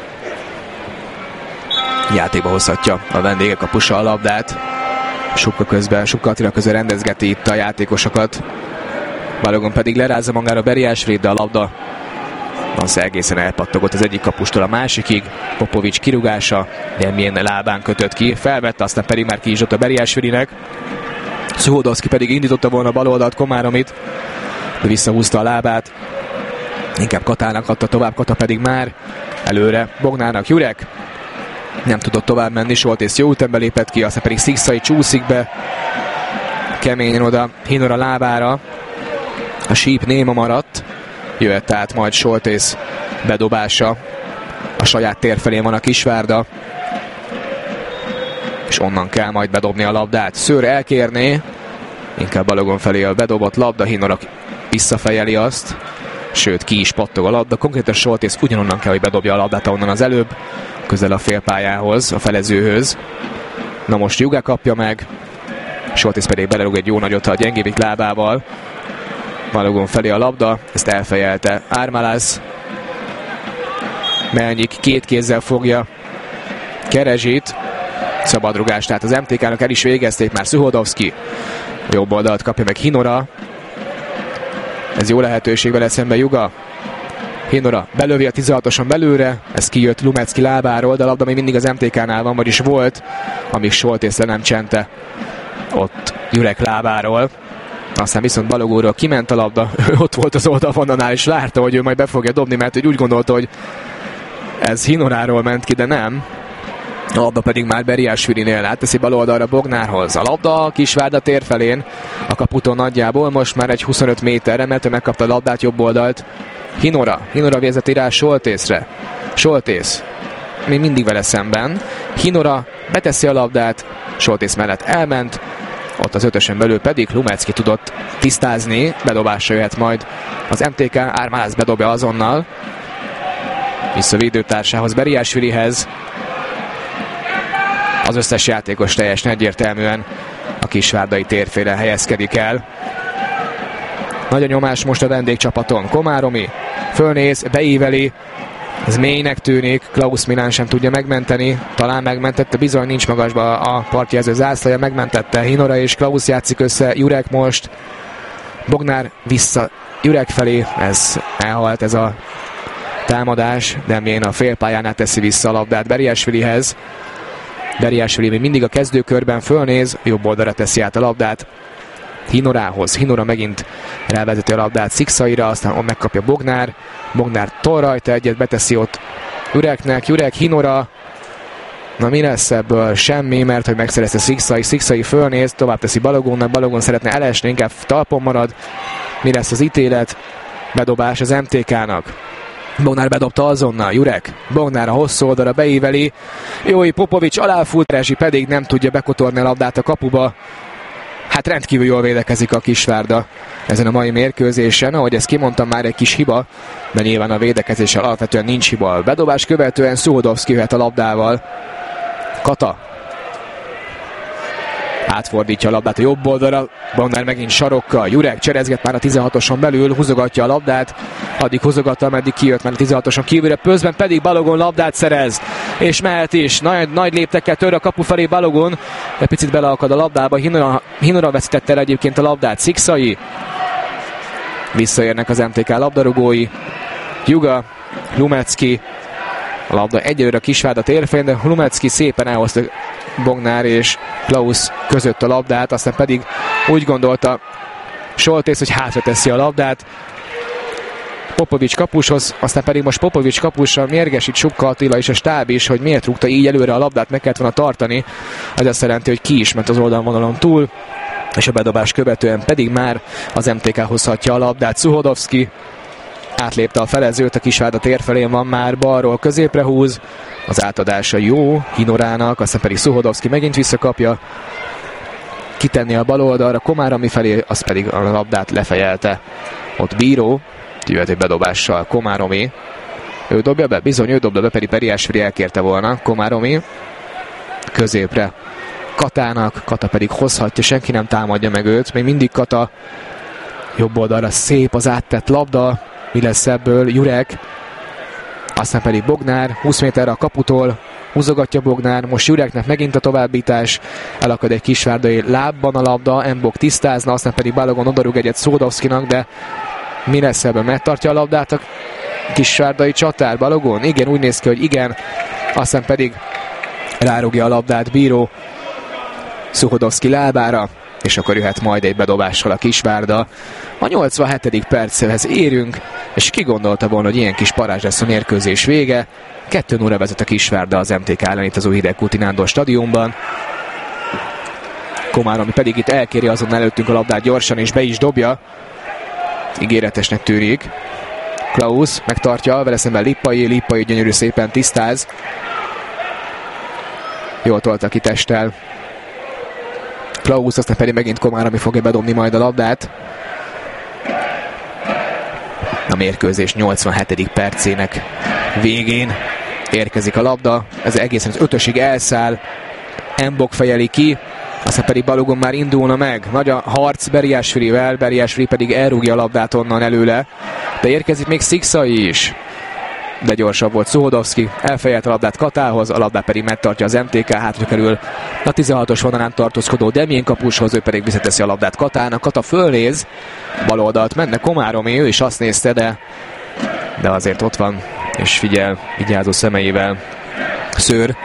Játékba hozhatja a vendégek a pusa a labdát. Supka közben, Supka Attila közben rendezgeti itt a játékosokat. Balogon pedig lerázza magára Beriásvilit, de a labda az egészen elpattogott az egyik kapustól a másikig. Popovics kirúgása, de milyen lábán kötött ki. Felvette, aztán pedig már ki is ott a Beriásvilinek. Szuhodovszki pedig indította volna a baloldalt Komáromit, de visszahúzta a lábát. Inkább Katának adta tovább, Kata pedig már előre Bognárnak. Jurek nem tudott tovább menni, Soltész jó ütembe lépett ki, aztán pedig Szikszai csúszik be keményen oda Hinora lábára. A síp néma maradt, jöhet át majd Soltész bedobása. A saját tér felén van a Kisvárda, és onnan kell majd bedobni a labdát. Szőr elkérné, inkább Balogon felé a bedobott labda, Hinora visszafejeli azt, sőt ki is pattog a labda. Konkrétan Soltész ugyanonnan kell, hogy bedobja a labdát, onnan az előbb, közel a félpályához, a felezőhöz. Na most Juga kapja meg, Soltész pedig belerúg egy jó nagyot a gyengébbik lábával. Balogon felé a labda, ezt elfejelte Ármálász. Melnyik két kézzel fogja Kerezsit. Szabadrugás, tehát az em té ká-nak el is végezték már. Szuhodovszki jobb oldalt kapja meg Hinora. Ez jó lehetőség vele szemben Juga. Hinora belövi a tizenhatoson belőle, ez kijött Lumecki lábáról, de a labda még mindig az em té ká-nál van, vagyis volt, amíg Soltész le nem csente ott Jurek lábáról. Aztán viszont Balogóról kiment a labda, ott volt az oldalvonalnál, és várta, hogy ő majd be fogja dobni, mert úgy gondolta, hogy ez Hinoráról ment ki, de nem. A labda pedig már Beriásvilinél, átteszi bal oldalra Bognárhoz. A labda Kisvárda tér felén, a kaputól nagyjából, most már egy huszonöt méterre, mert ő megkapta a labdát jobb oldalt. Hinora, Hinora vezeti rá Soltészre. Soltész még mindig vele szemben. Hinora beteszi a labdát, Soltész mellett elment, ott az ötösen belül pedig Lumecki tudott tisztázni, bedobásra jöhet majd az em té ká, Ármálász bedobja azonnal. Vissza védőtársához, Beriásvilihez. Az összes játékos teljesen egyértelműen a kisvárdai térfélre helyezkedik el. Nagy a nyomás most a vendégcsapaton. Komáromi fölnéz, beíveli, ez mélynek tűnik, Klaus Milán sem tudja megmenteni, talán megmentette, bizony nincs magasba a partjelző zászlaja, megmentette, Hinora és Klaus játszik össze, Jurek most, Bognár vissza Jurek felé, ez elhalt ez a támadás, de Demjén a félpályánál teszi vissza a labdát Beriásvilihez. Beriásvili még mindig a kezdőkörben fölnéz, jobb oldalra teszi át a labdát Hinorához. Hinora megint rávezeti a labdát Szikszaira, aztán megkapja Bognár. Bognár tol rajta egyet, beteszi ott Jureknek. Jurek, Hinora. Na mi lesz ebből? Semmi, mert hogy megszerezte Szikszai. Szikszai fölnéz, tovább teszi Balogunnak. Balogun szeretne elesni, inkább talpon marad. Mi lesz az ítélet? Bedobás az em té ká-nak. Bognár bedobta azonnal, Jurek. Bognár a hosszú oldalra beíveli. Jói Popovics aláfut, Rezsi pedig nem tudja bekotorni a labdát a kapuba. Hát rendkívül jól védekezik a Kisvárda ezen a mai mérkőzésen, ahogy ezt kimondtam, már egy kis hiba, de nyilván a védekezéssel alapvetően nincs hiba. A bedobás követően Szuhodovszki jöhet a labdával. Kata átfordítja a labdát a jobb oldalra, Bognár megint sarokkal, Jurek cserezget már a tizenhatoson belül, húzogatja a labdát, addig húzogatta, ameddig kijött már a tizenhatoson kívülre, közben pedig Balogun labdát szerez, és mehet is, nagy, nagy léptekkel tör a kapu felé Balogun, egy picit beleakad a labdába, Hinora, Hinora veszítette el egyébként a labdát, Szikszai, visszaérnek az em té ká labdarúgói, Juga, Lumecki, a labda egyelőre a Kisvárda térfén, de Lumecki szépen elhozta Bognár és Klaus között a labdát, aztán pedig úgy gondolta Soltész, hogy hátra teszi a labdát Popovics kapushoz, aztán pedig most Popovics kapusra mérgesít Subka Attila és a stáb is, hogy miért rúgta így előre a labdát, meg kellett volna tartani. Az azt jelenti, hogy ki is ment az oldalvonalon túl, és a bedobás követően pedig már az em té ká hozhatja a labdát. Szuhodovszki átlépte a felezőt, a Kisvárda térfelén van már, balról középre húz, az átadása jó Hinorának, aztán pedig Szuhodovszki megint visszakapja, kitenni a bal oldalra, Komáromi felé, az pedig a labdát lefejelte. Ott bíró, jöhet egy bedobással Komáromi, ő dobja be, bizony ő dobja be, pedig Beriásvili elkérte volna. Komáromi középre Katának, Kata pedig hozhatja, senki nem támadja meg őt, még mindig Kata jobb oldalra, szép az áttett labda, mi lesz ebből? Jurek, aztán pedig Bognár, húsz méterre a kaputól, húzogatja Bognár, most Jureknek megint a továbbítás, elakad egy kisvárdai lábban a labda, Embok tisztázna, aztán pedig Balogun odarúg egyet Szódovszkinak, de mi lesz ebből? Megtartja a labdát a kisvárdai csatár, Balogun? Igen, úgy néz ki, hogy igen, aztán pedig rárúgja a labdát bíró Szuhodovszki lábára, és akkor jöhet majd egy bedobással a Kisvárda. A nyolcvanhetedik perchez érünk, és ki gondolta volna, hogy ilyen kis parázs lesz a mérkőzés vége. Kettő nulla vezet a Kisvárda az em té ká ellen itt az új Hidegkúti Nándor stadionban. Komáromi pedig itt elkéri azon előttünk a labdát gyorsan, és be is dobja. Ígéretesnek tűnik. Klaus megtartja, vele szemben Lippai, Lippai gyönyörű szépen tisztáz. Jól tolta ki testtel Klaus, aztán pedig megint Komáromi fogja bedobni majd a labdát. A mérkőzés nyolcvanhetedik percének végén érkezik a labda, ez egészen az ötösig elszáll, Embok fejeli ki, aztán pedig Balogun már indulna meg. Nagy a harc Beriásvilivel, Beriásvili pedig elrúgja a labdát onnan előle, de érkezik még Szikszai is. De gyorsabb volt Szuhodovszki, elfejelte a labdát Katához, a labdát pedig megtartja az em té ká, hátra kerül a tizenhatos vonalán tartózkodó Demjén kapushoz, ő pedig visszateszi a labdát Katának. Kata fölnéz, bal oldalt menne Komáromi, ő is azt nézte, de, de azért ott van, és figyel, vigyázó szemeivel Szőr.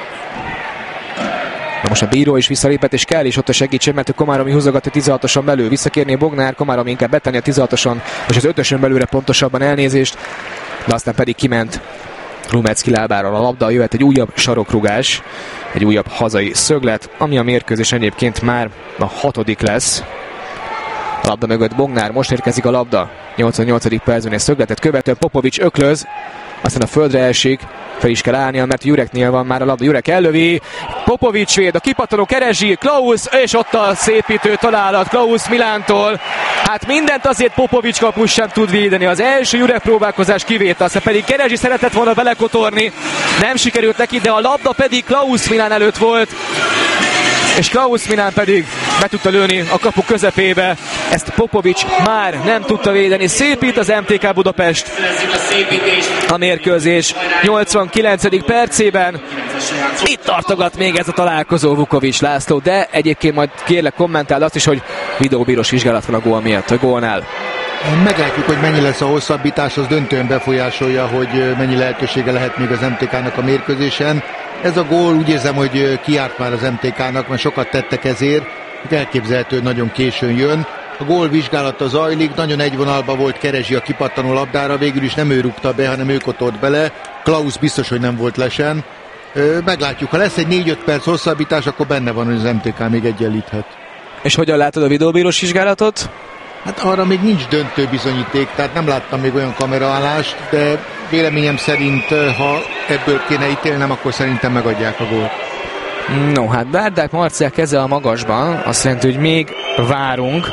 Na most a bíró is visszalépett, és kell is ott a segítség, mert a Komáromi húzogat a tizenhatoson belül, visszakérné Bognár, Komáromi inkább betenni a tizenhatoson, és az ötösön belőle pontosabban elnézést, de aztán pedig kiment Rumecki lábáról a labda, jöhet egy újabb sarokrugás, egy újabb hazai szöglet, ami a mérkőzés egyébként már a hatodik lesz. A labda mögött Bognár, most érkezik a labda, nyolcvannyolcadik percben egy szögletet követően Popovics öklöz, aztán a földre esik, fel is kell állnia, mert Jureknél van már a labda, Jurek ellövi, Popovics véd, a kipattanó keresi, Klaus, és ott a szépítő találat Klaus Milántól. Hát mindent azért Popovics kapus sem tud védeni, az első Jurek próbálkozás kivétel, aztán pedig Keresi szeretett volna belekotorni, nem sikerült neki, de a labda pedig Klaus Milán előtt volt, és Klaus Milán pedig be tudta lőni a kapu közepébe. Ezt Popovics már nem tudta védeni. Szépít az em té ká Budapest a mérkőzés nyolcvankilencedik percében. Itt tartogat még ez a találkozó Vukovics László, de egyébként majd kérlek kommentáld azt is, hogy videóbírós vizsgálat van a gól miatt, a gólnál. Meglátjuk, hogy mennyi lesz a hosszabbítás, az döntően befolyásolja, hogy mennyi lehetősége lehet még az em té ká-nak a mérkőzésen. Ez a gól úgy érzem, hogy kiárt már az em té ká-nak, mert sokat tettek ezért, elképzelhető, hogy nagyon későn jön. A gól vizsgálata zajlik, nagyon egyvonalban volt Keresi a kipattanó labdára, végül is nem ő rúgta be, hanem ő kotolt bele. Klaus biztos, hogy nem volt lesen. Meglátjuk, ha lesz egy négy-öt perc hosszabbítás, akkor benne van, hogy az em té ká még egyenlíthet. És hogyan látod a videóbírós vizsgálatot? Hát arra még nincs döntő bizonyíték, tehát nem láttam még olyan kameraállást, de véleményem szerint, ha ebből kéne ítélnem, akkor szerintem megadják a gólt. No, hát Dárdák Marcell keze a magasban, azt jelenti, hogy még várunk.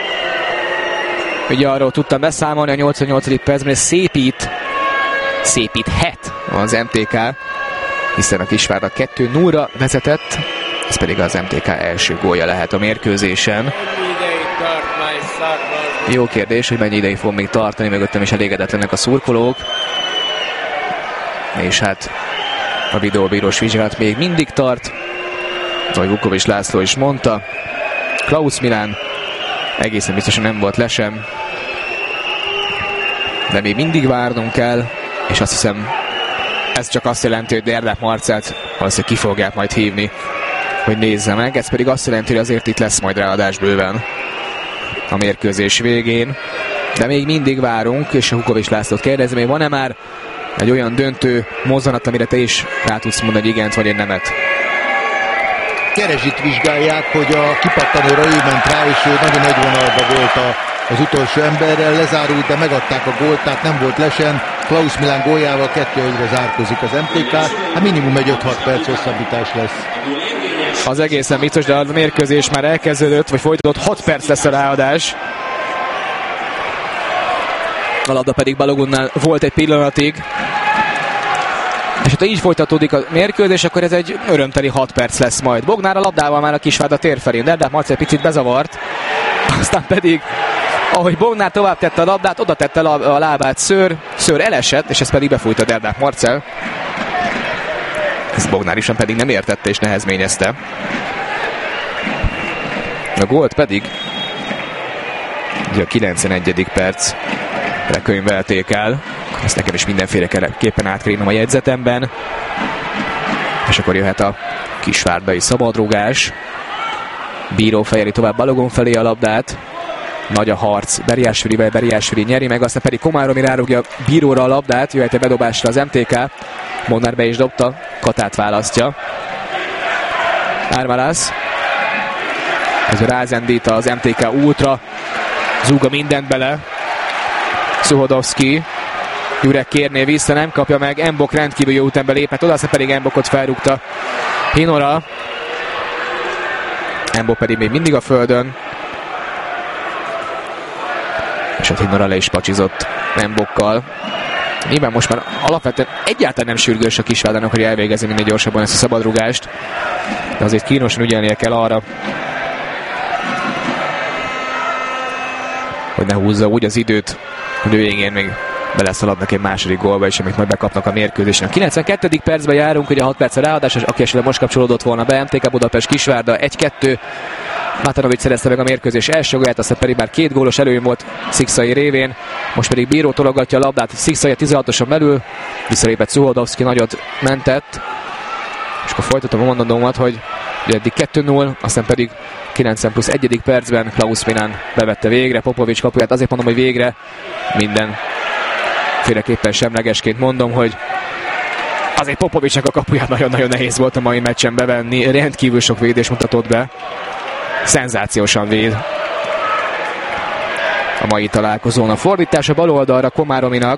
Ugye arról tudtam beszámolni a nyolcvannyolcadik percben, hogy szépít, szépíthet az em té ká, hiszen a Kisvárda kettő nullra vezetett, ez pedig az em té ká első gólja lehet a mérkőzésen. Jó kérdés, hogy mennyi ideig fog még tartani, mögöttem is elégedetlenek a szurkolók. És hát a videóbírós vizsgálat még mindig tart, ahogy Vukovics László is mondta. Klaus Milán egészen biztosan nem volt lesem, de még mindig várnunk kell, és azt hiszem, ez csak azt jelenti, hogy Dárdák Marcellt valószínűleg ki fogják majd hívni, hogy nézze meg. Ez pedig azt jelenti, hogy azért itt lesz majd ráadás bőven a mérkőzés végén, de még mindig várunk, és a Vukovics Lászlót kérdezem, hogy van-e már egy olyan döntő mozzanat, amire te is rá tudsz mondani, hogy igent vagy egy nemet? Keresit vizsgálják, hogy a kipattanóra ő ment rá, és ő nagyon egyvonalban volt a, az utolsó emberrel, lezárult, de megadták a gólt, tehát nem volt lesen. Klaus Milán góljával kettő egyre zárkozik az em té ká, hát minimum egy öt-hat perc hosszabbítás lesz. Az egészen biztos, de a mérkőzés már elkezdődött, vagy folytatódott, hat perc lesz a ráadás. A labda pedig Balogonnál volt egy pillanatig. És ha így folytatódik a mérkőzés, akkor ez egy örömteli hat perc lesz majd. Bognár a labdával már a Kisvárda tér felén, de Marcell picit bezavart. Aztán pedig, ahogy Bognár tovább tette a labdát, oda tette a lábát Szőr. Szőr elesett, és ez pedig befújta Dárdák Marcell. Ezt Bognár is pedig nem értette és nehezményezte. A gólt pedig ugye a kilencvenegyedik percre könyvelték el. Ezt nekem is mindenféleképpen át kell írnom a jegyzetemben. És akkor jöhet a kisvárdai szabadrugás. Bíró fejeli tovább Balogun felé a labdát. Nagy a harc Beriásvilivel, Beriásvili nyeri meg, aztán pedig Komáromi rárugja Bíróra a labdát, jöhet egy bedobásra az em té ká. Bognár be is dobta, Katát választja. Ármalász. Ez rázendít az em té ká útra. Zúga mindent bele. Szuhodovszki. Jurek kérné vissza, nem kapja meg. Embok rendkívül jó útembe lépett oda, aztán pedig Embokot felrúgta Hinora. Embok pedig még mindig a földön. És ott Hinora le is pacsizott Embokkal. Nyilván most már alapvetően egyáltalán nem sürgős a Kisvárdának, hogy elvégezni minél gyorsabban ezt a szabadrugást. De azért kínosan ügyelnie kell arra, hogy ne húzza úgy az időt, hogy ő végén még beleszaladnak egy második gólba is, amit majd bekapnak a mérkőzésen. A kilencvenkettedik percben járunk, ugye hat perc a ráadás, aki esetleg most kapcsolódott volna be, em té ká Budapest Kisvárda egy-kettő. Matanovics szerezte meg a mérkőzés első gólját, aztán pedig már két gólos előny volt Szikszai révén. Most pedig Bíró tologatja a labdát Szikszai a tizenhatoson belül, visszalépett Szuhodovszki, nagyot mentett. És akkor folytatom a mondandómat, hogy eddig kettő null, aztán pedig kilencven plusz egyedik percben Klaus Milán bevette végre Popovics kapuját. Azért mondom, hogy végre minden féleképpen semlegesként mondom, hogy azért Popovicsnak a kapuját nagyon-nagyon nehéz volt a mai meccsen bevenni, rendkívül sok védés mutatott be. Szenzációsan véd a mai találkozón. A fordítás a bal oldalra Komárominak.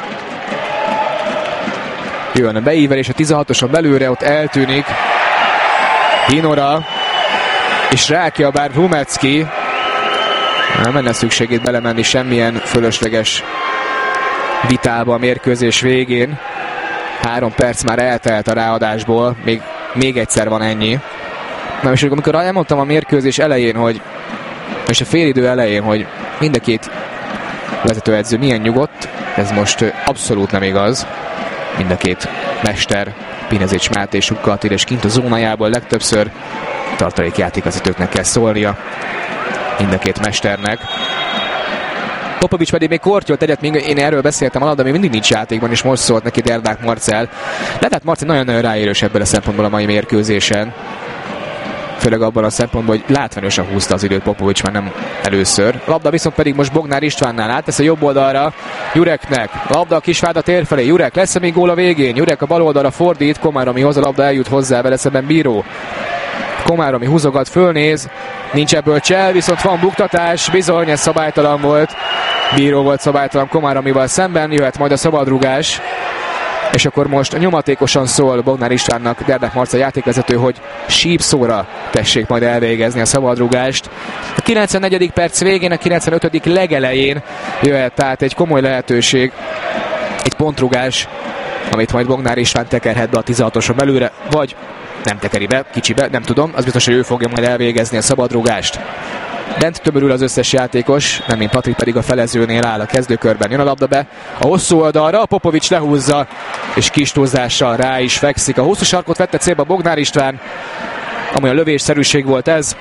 Jön a beívelés a tizenhatoson belőle, ott eltűnik Hinora, és rákiabál Rumecki. Nem lenne szükségét belemenni semmilyen fölösleges vitába a mérkőzés végén. Három perc már eltelt a ráadásból, még, még egyszer van ennyi. Na és amikor elmondtam a mérkőzés elején, hogy és a félidő elején, hogy mind a két vezetőedző milyen nyugodt, ez most abszolút nem igaz. Mind a két mester, Pinezics Máté és Sukka Attila, és kint a zónájából legtöbbször tartalékjátékvezetőknek kell szólnia mind a két mesternek. Popovics pedig még kortyolt egyet, még én erről beszéltem alatt, de még mindig nincs játékban, és most szólt neki Derdák Marcell. Derdák Marcell nagyon-nagyon ráérős ebből a szempontból a mai mérkőzésen. Főleg abban a szempontból, hogy látványosan húzta az időt Popovics már nem először. Labda viszont pedig most Bognár Istvánnál áttesz a jobb oldalra Jureknek. Labda a Kisvárda tér felé. Jurek, lesz-e még gól a végén? Jurek a bal oldalra fordít, Komáromihoz, a labda eljut hozzá, vele szemben Bíró. Komáromi húzogat, fölnéz, nincs ebből csel, viszont van buktatás, bizony, ez szabálytalan volt. Bíró volt szabálytalan Komáromival szemben, jöhet majd a szabadrugás. És akkor most nyomatékosan szól Bognár Istvánnak Derdák Marcell játékvezető, hogy sípszóra tessék majd elvégezni a szabadrugást. A kilencvennegyedik perc végén, a kilencvenötödik legelején jöhet tehát egy komoly lehetőség, egy pontrugás, amit majd Bognár István tekerhet be a tizenhatoson belőle, vagy nem tekeri be, kicsibe, nem tudom, az biztos, hogy ő fogja majd elvégezni a szabadrugást. Bent tömörül az összes játékos, nem mint Patrik pedig a felezőnél áll a kezdőkörben. Jön a labda be a hosszú oldalra, a Popovics lehúzza, és kis túlzással rá is fekszik. A hosszú sarkot vette célba Bognár István, ami a lövésszerűség volt ez.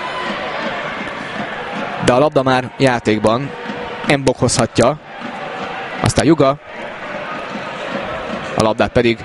De a labda már játékban. Mbok hozhatja. Aztán Juga. A labdát pedig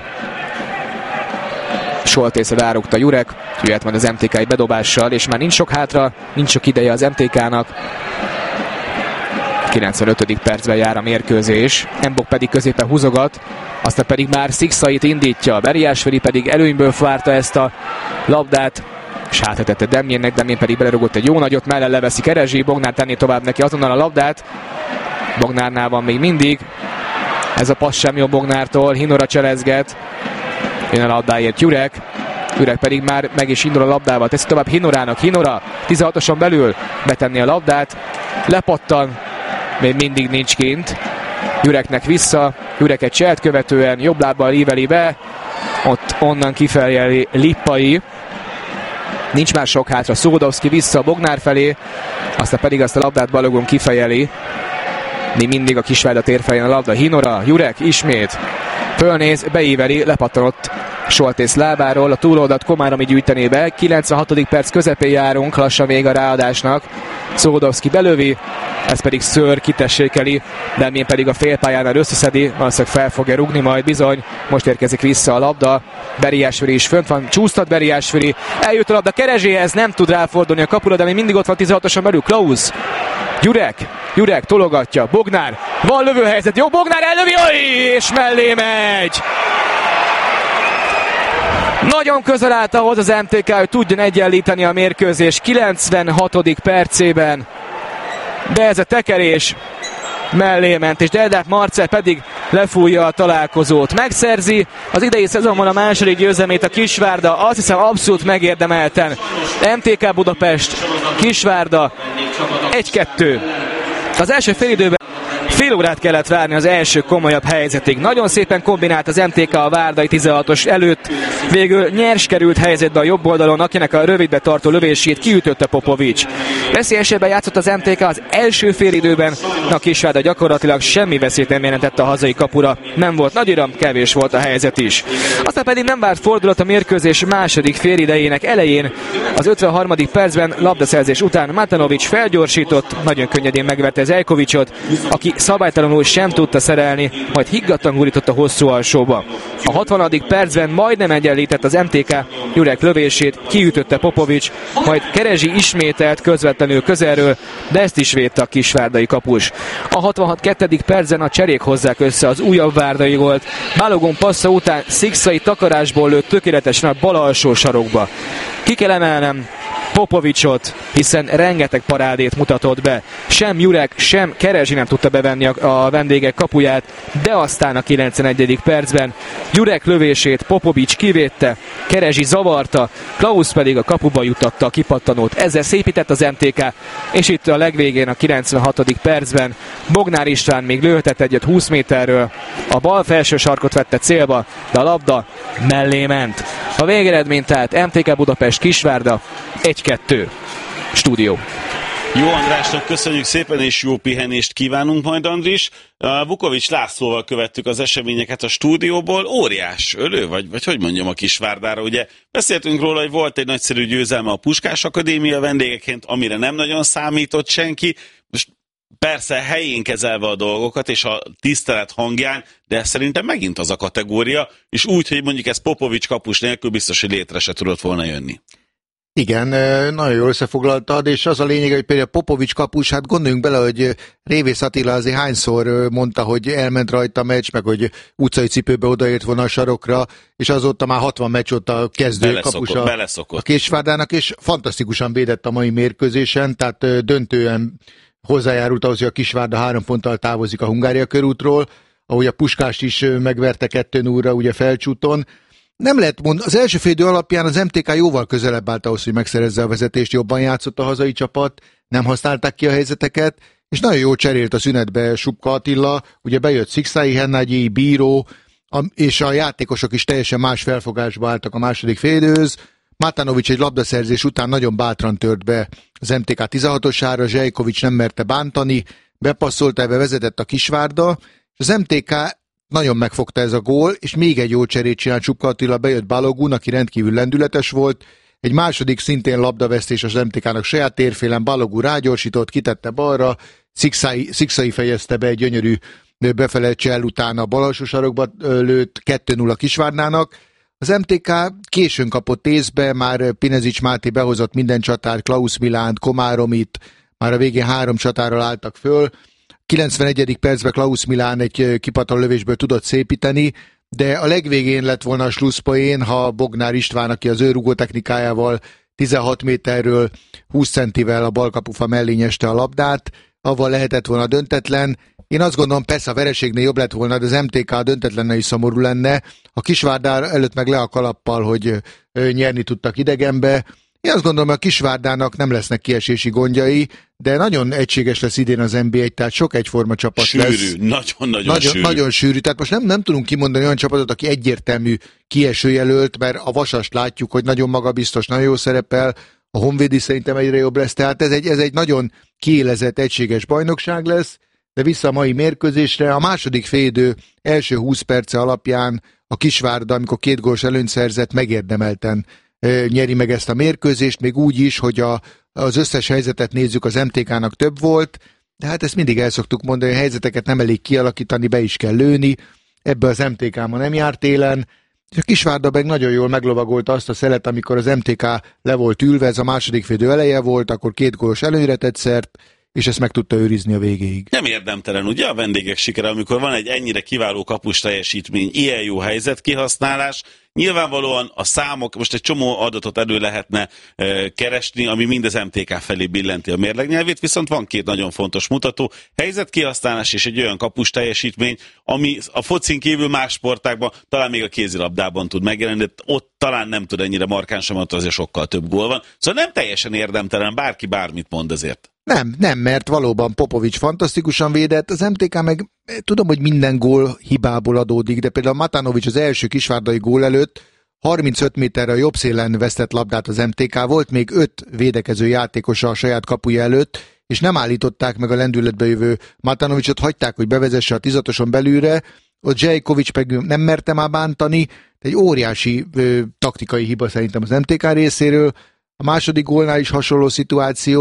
Soltészre rárugta Jurek, jöhet majd az em té ká egy bedobással, és már nincs sok hátra, nincs sok ideje az em té kának. kilencvenötödik percben jár a mérkőzés, Mbok pedig középen húzogat, aztán pedig már Szikszait indítja, Beriásvili pedig előnyből várta ezt a labdát, és hátletette Demjénnek, Demjén pedig belerugott egy jó nagyot, mellel leveszi Kerezsi, Bognár tenni tovább neki azonnal a labdát, Bognárnál van még mindig, ez a passz sem jó Bognártól, Hinora cselezget, jön a labdáért Jurek, Jurek pedig már meg is indul a labdával, teszi tovább Hinorának, Hinora tizenhatoson belül betenni a labdát, lepattan, még mindig nincs kint, Jureknek vissza, Jurek egy cselt követően jobb lábbal íveli be, ott onnan kifelé Lippai, nincs már sok hátra, Szódowski vissza a Bognár felé, aztán pedig azt a labdát Balogun kifejeli, mi mindig a Kisvárda tér felén a labda, Hinora, Jurek ismét, fölnéz, beíveli, lepattanott Soltész lábáról, a túloldat Komáromi gyűjtené be, kilencvenhatodik perc közepén járunk, lassan még a ráadásnak, Szódowski belövi, ez pedig Szőr kitessékeli, Demjén pedig a félpályánál összeszedi, valószínűleg fel fogja rugni majd, bizony, most érkezik vissza a labda, Beriásvili is fönt van, csúsztat Beriásvili, eljut a labda Kerezséhez, nem tud ráfordulni a kapura, de még mindig ott van tizenhatoson belül, Klaus, Jurek, Jurek tologatja, Bognár, van lövőhelyzet, jó, Bognár ellövi, és mellé megy! Nagyon közel állt ahhoz az em té ká, hogy tudjon egyenlíteni a mérkőzés kilencvenhatodik percében, de ez a tekerés mellé ment, és Derdák Marcell pedig lefújja a találkozót. Megszerzi az idei szezonban a második győzelmét a Kisvárda, azt hiszem abszolút megérdemelten. em té ká Budapest, Kisvárda egy kettő. Az első félidőben fél órát kellett várni az első komolyabb helyzetig. Nagyon szépen kombinált az em té ká a várdai tizenhatos előtt. Végül nyers került helyzetbe a jobb oldalon, akinek a rövidbe tartó lövését kiütötte Popovics. Veszélyesebben játszott az em té ká az első félidőben, a Kisvárda gyakorlatilag semmi veszélyt nem jelentett a hazai kapura. Nem volt nagy iram, kevés volt a helyzet is. Aztán pedig nem várt fordulat a mérkőzés második félidejének elején. Az ötvenharmadik percben labdaszerzés után Matanovics felgyorsított, nagyon könnyedén megverte Zeljkovicsot, aki szabad szabálytalanul sem tudta szerelni, majd higgadtan gurított a hosszú alsóba. A hatvanadik percben majdnem egyenlített az em té ká, Jurek lövését kiütötte Popovics, majd Kerezsi ismételt közvetlenül közelről, de ezt is védte a kisvárdai kapus. A hatvanhat kedvedik percben a cserék hozzák össze az újabb várdai gólt. Balogun passza után Szikszai takarásból lőtt tökéletesen a bal alsó sarokba. Ki kell emelnem Popovicsot, hiszen rengeteg parádét mutatott be. Sem Jurek, sem Kerezsi nem tudta bevenni a, a vendégek kapuját, de aztán a kilencvenegyedik percben Jurek lövését Popovics kivédte, Kerezsi zavarta, Klaus pedig a kapuba jutatta a kipattanót. Ezzel szépített az em té ká, és itt a legvégén a kilencvenhatodik percben Bognár István még lőhetett egyet húsz méterről. A bal felső sarkot vette célba, de a labda mellé ment. A végeredmény tehát em té ká Budapest Kisvárda egy kettő. Stúdió. Jó Andrásnak köszönjük szépen, és jó pihenést kívánunk majd, Andris. Vukovics Lászlóval követtük az eseményeket a stúdióból. Óriás ölő, vagy, vagy hogy mondjam a Kisvárdára. Ugye beszéltünk róla, hogy volt egy nagyszerű győzelme a Puskás Akadémia vendégeként, amire nem nagyon számított senki. Most persze helyén kezelve a dolgokat, és a tisztelet hangján, de szerintem megint az a kategória, és úgy, hogy mondjuk ez Popovics kapus nélkül biztos, hogy létre se tudott volna jönni. Igen, nagyon jól összefoglaltad, és az a lényeg, hogy például Popovics kapus, hát gondoljunk bele, hogy Révész Attila azért hányszor mondta, hogy elment rajta a meccs, meg hogy utcai cipőbe odaért volna a sarokra, és azóta már hatvan meccs ott a kezdő kapus a, a Kisvárdának, és fantasztikusan védett a mai mérkőzésen, tehát döntően hozzájárult ahhoz, hogy a Kisvárda három ponttal távozik a Hungária körútról, ahogy a Puskást is megverte kettő nullra ugye Felcsúton. Nem lehet mondani, az első fél idő alapján az em té ká jóval közelebb állt ahhoz, hogy megszerezze a vezetést, jobban játszott a hazai csapat, nem használták ki a helyzeteket, és nagyon jól cserélt a szünetbe Subka Attila, ugye bejött Szikszai Hennagyi, Bíró, és a játékosok is teljesen más felfogásba álltak a második fél időhöz. Matanovics egy labdaszerzés után nagyon bátran tört be az em té ká tizenhatosára, Zsejkovics nem merte bántani, bepasszolta, ebbe vezetett a Kisvárda, és az em té ká nagyon megfogta ez a gól, és még egy jó cserét csinált Subka Attila, bejött Balogun, aki rendkívül lendületes volt. Egy második szintén labdavesztés az em té kának saját térfélen, Balogun rágyorsított, kitette balra, Szikszai, Szikszai fejezte be egy gyönyörű befele csel után a bal alsó sarokba lőtt, kettő null a Kisvárdának. Az em té ká későn kapott észbe, már Pinezics Máté behozott minden csatár, Klaus Milánt, Komáromit, már a végén három csatárral álltak föl. kilencvenegyedik percben Klaus Milán egy kipattanó lövésből tudott szépíteni, de a legvégén lett volna a slusszpoén, ha Bognár István, aki az ő rugó technikájával tizenhat méterről húsz centivel a balkapufa mellé nyeste a labdát, avval lehetett volna döntetlen. Én azt gondolom, persze a vereségnél jobb lett volna, de az em té ká döntetlenne is szomorú lenne. A Kisvárdár előtt meg le a kalappal, hogy nyerni tudtak idegenbe. Én azt gondolom, hogy a Kisvárdának nem lesznek kiesési gondjai, de nagyon egységes lesz idén az en bé egy, tehát sok egyforma csapat sűrű, lesz. Sűrű, nagyon-nagyon nagyon, sűrű. Nagyon sűrű, tehát most nem, nem tudunk kimondani olyan csapatot, aki egyértelmű kiesőjelölt, mert a Vasast látjuk, hogy nagyon magabiztos, nagyon jó szerepel, a Honvéd is szerintem egyre jobb lesz, tehát ez egy, ez egy nagyon kiélezett, egységes bajnokság lesz, de vissza a mai mérkőzésre. A második félidő első húsz perce alapján a Kisvárda, amikor két gólos előnyt szerzett, megérdemelten e, nyeri meg ezt a mérkőzést, még úgy is, hogy a, az összes helyzetet nézzük, az em té kának több volt, de hát ezt mindig el szoktuk mondani, hogy a helyzeteket nem elég kialakítani, be is kell lőni, ebbe az em té ká ma nem járt élen, és a Kisvárda meg nagyon jól meglovagolta azt a szelet, amikor az em té ká le volt ülve, ez a második félidő eleje volt, akkor két gólos előnyre tett szert, és ezt meg tudta őrizni a végéig. Nem érdemtelen, ugye a vendégek sikere, amikor van egy ennyire kiváló kapus teljesítmény, ilyen jó helyzetkihasználás, nyilvánvalóan a számok, most egy csomó adatot elő lehetne e, keresni, ami mind az em té ká felé billenti a mérlegnyelvét, viszont van két nagyon fontos mutató, helyzetkihasználás és egy olyan kapus teljesítmény, ami a focin kívül más sportákban, talán még a kézilabdában tud megjelenni, de ott talán nem tud ennyire markánsan, mert azért sokkal több gól van. Szóval nem teljesen érdemtelen, bárki bármit mond ezért. Nem, nem, mert valóban Popovics fantasztikusan védett, az em té ká meg tudom, hogy minden gól hibából adódik, de például Matanovics az első kisvárdai gól előtt harmincöt méterre a jobb szélen vesztett labdát az em té ká, volt még öt védekező játékosa a saját kapuja előtt, és nem állították meg a lendületbe jövő Matanovicsot, hagyták, hogy bevezesse a tizatoson belülre, ott Zsejkovics meg nem merte már bántani, egy óriási ö, taktikai hiba szerintem az em té ká részéről, a második gólnál is hasonló szituáció,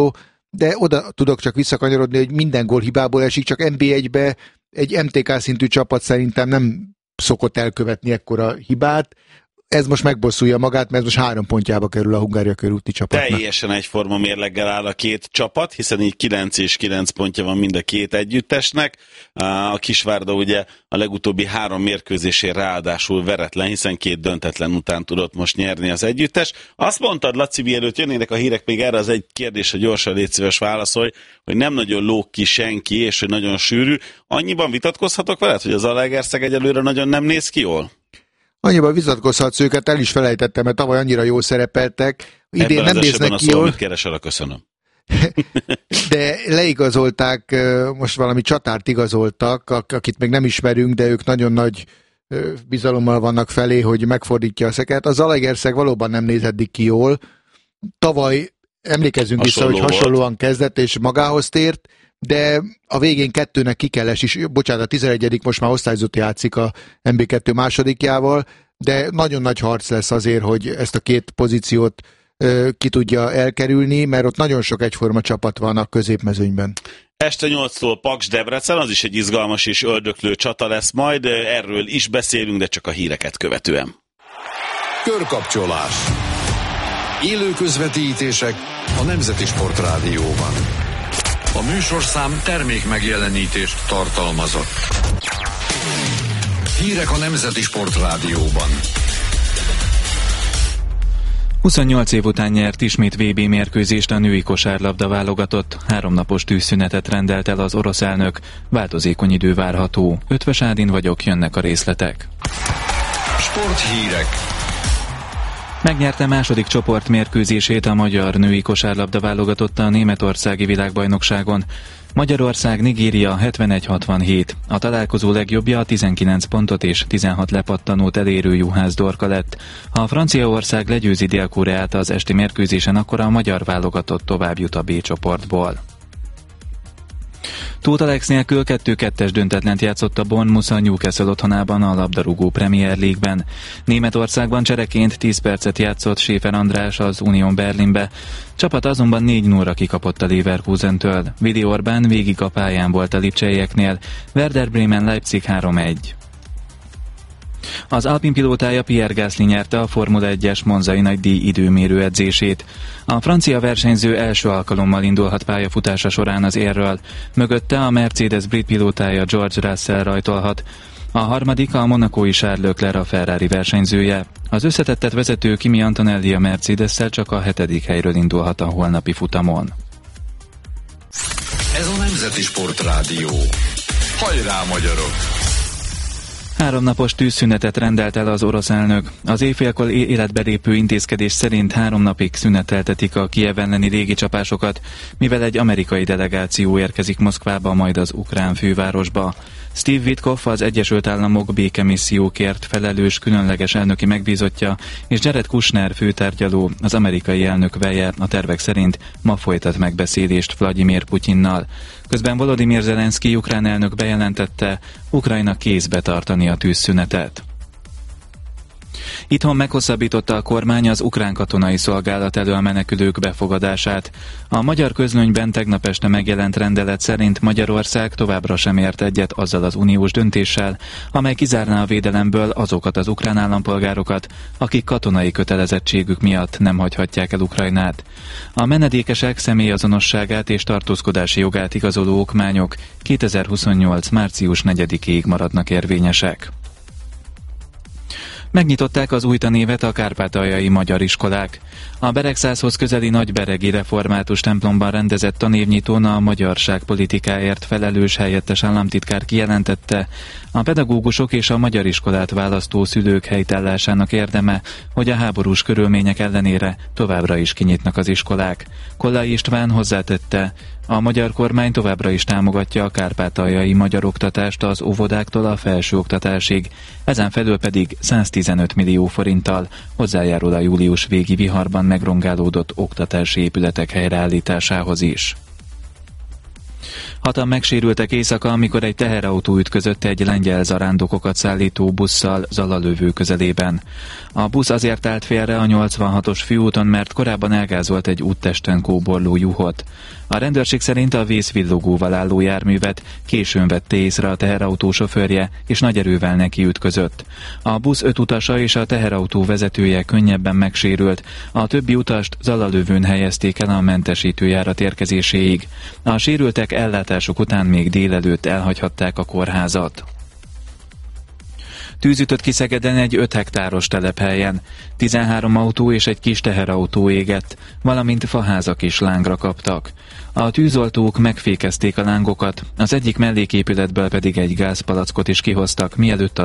de oda tudok csak visszakanyarodni, hogy minden gól hibából esik, csak en bé egybe egy em té ká szintű csapat szerintem nem szokott elkövetni ekkora hibát. Ez most megbosszulja magát, mert most három pontjába kerül a Hungária körúti csapatnak. Teljesen egyforma mérleggel áll a két csapat, hiszen így kilenc és kilenc pontja van mind a két együttesnek. A Kisvárda ugye a legutóbbi három mérkőzésén ráadásul veretlen, hiszen két döntetlen után tudott most nyerni az együttes. Azt mondtad, Laci, mielőtt jönnének a hírek, még erre az egy kérdés, hogy gyorsan légy szíves válaszolj, hogy nem nagyon lóg ki senki, és hogy nagyon sűrű. Annyiban vitatkozhatok veled, hogy az Zalaegerszeg egyelőre nagyon nem néz ki jól? Annyiban vitatkozhatsz őket, el is felejtettem, mert tavaly annyira jól szerepeltek. Idén ebben nem néznek ki jól. Amit keresel, köszönöm. De leigazolták, most valami csatárt igazoltak, akit még nem ismerünk, de ők nagyon nagy bizalommal vannak felé, hogy megfordítja a szeket. A Zalaegerszeg valóban nem néz eddig ki jól. Tavaly emlékezzünk vissza, hogy hasonlóan volt. Kezdett és magához tért, de a végén kettőnek ki kell esni, bocsánat, a tizenegyedik most már osztályzott játszik a em bé kettő másodikjával, de nagyon nagy harc lesz azért, hogy ezt a két pozíciót ö, ki tudja elkerülni, mert ott nagyon sok egyforma csapat van a középmezőnyben. Este nyolctól Paks Debrecen, az is egy izgalmas és öldöklő csata lesz majd, erről is beszélünk, de csak a híreket követően. Körkapcsolás. Élő közvetítések a Nemzeti Sportrádióban. A műsorszám termék megjelenítést tartalmazott. Hírek a Nemzeti Sportrádióban. huszonnyolc év után nyert ismét vé bé mérkőzést a női kosárlabda válogatott. Háromnapos tűzszünetet rendelt el az orosz elnök. Változékony idő várható. Ötvös Ádin vagyok, jönnek a részletek. Sporthírek. Megnyerte második csoportmérkőzését a magyar női kosárlabda válogatotta a németországi világbajnokságon. Magyarország Nigéria hetvenegy hatvanhét. A találkozó legjobbja a tizenkilenc pontot és tizenhat lepattanót elérő Juhász Dorka lett. Ha a Franciaország legyőzi Dél-Koreát az esti mérkőzésen, akkor a magyar válogatott tovább jut a B csoportból. Tóth Alex nélkül kettő kettes döntetlent játszott a Bournemouth a Newcastle otthonában a labdarúgó Premier League-ben. Németországban csereként tíz percet játszott Schäfer András az Union Berlinbe. Csapat azonban négy nullra kikapott a Leverkusentől. Vili Orbán végig a pályán volt a lipcseieknél. Werder Bremen Leipzig három egy. Az Alpine pilótája Pierre Gasly nyerte a Formula egyes monzai nagydíj időmérő edzését. A francia versenyző első alkalommal indulhat pályafutása során az érről. Mögötte a Mercedes brit pilótája George Russell rajtolhat. A harmadik a monacói Charles Leclerc a Ferrari versenyzője. Az összetettet vezető Kimi Antonelli a Mercedes-szel csak a hetedik helyről indulhat a holnapi futamon. Ez a Nemzeti Sportrádió. Hajrá, magyarok! Háromnapos tűzszünetet rendelt el az orosz elnök. Az éjfélkor életbe lépő intézkedés szerint három napig szüneteltetik a Kijev elleni légicsapásokat, mivel egy amerikai delegáció érkezik Moszkvába, majd az ukrán fővárosba. Steve Witkoff, az Egyesült Államok békemissziókért felelős különleges elnöki megbízottja, és Jared Kushner főtárgyaló, az amerikai elnök veje a tervek szerint ma folytat megbeszélést Vladimir Putyinnal. Közben Volodymyr Zelenszky ukrán elnök bejelentette, Ukrajna kézbe tartani a tűzszünetet. Itthon meghosszabbította a kormány az ukrán katonai szolgálat elől menekülők befogadását. A magyar közlönyben tegnap este megjelent rendelet szerint Magyarország továbbra sem ért egyet azzal az uniós döntéssel, amely kizárná a védelemből azokat az ukrán állampolgárokat, akik katonai kötelezettségük miatt nem hagyhatják el Ukrajnát. A menedékesek személyazonosságát és tartózkodási jogát igazoló okmányok kétezer-huszonnyolc március negyedikéig maradnak érvényesek. Megnyitották az új tanévet a kárpátaljai magyar iskolák. A Beregszázhoz közeli Nagyberegi Református templomban rendezett tanévnyitón a magyarságpolitikáért felelős helyettes államtitkár kijelentette, a pedagógusok és a magyar iskolát választó szülők helytállásának érdeme, hogy a háborús körülmények ellenére továbbra is kinyitnak az iskolák. Kollai István hozzátette, a magyar kormány továbbra is támogatja a kárpátaljai magyar oktatást az óvodáktól a felsőoktatásig, ezen felül pedig száztizenöt millió forinttal hozzájárul a július végi viharban megrongálódott oktatási épületek helyreállításához is. Hatan megsérültek éjszaka, amikor egy teherautó ütközött egy lengyel zarándokokat szállító busszal Zalalövő közelében. A busz azért állt félre a nyolcvanhatos főúton, mert korábban elgázolt egy úttesten kóborló juhot. A rendőrség szerint a vészvillogóval álló járművet későn vette észre a teherautó sofőrje, és nagy erővel neki ütközött. A busz öt utasa és a teherautó vezetője könnyebben megsérült, a többi utast Zalalövőn helyezték el a mentesítőjárat érkezéséig. A sérültek ellátások után még délelőtt elhagyhatták a kórházat. Tűz ütött ki Szegeden egy öt hektáros telephelyen. tizenhárom autó és egy kis teherautó égett, valamint faházak is lángra kaptak. A tűzoltók megfékezték a lángokat, az egyik melléképületből pedig egy gázpalackot is kihoztak, mielőtt a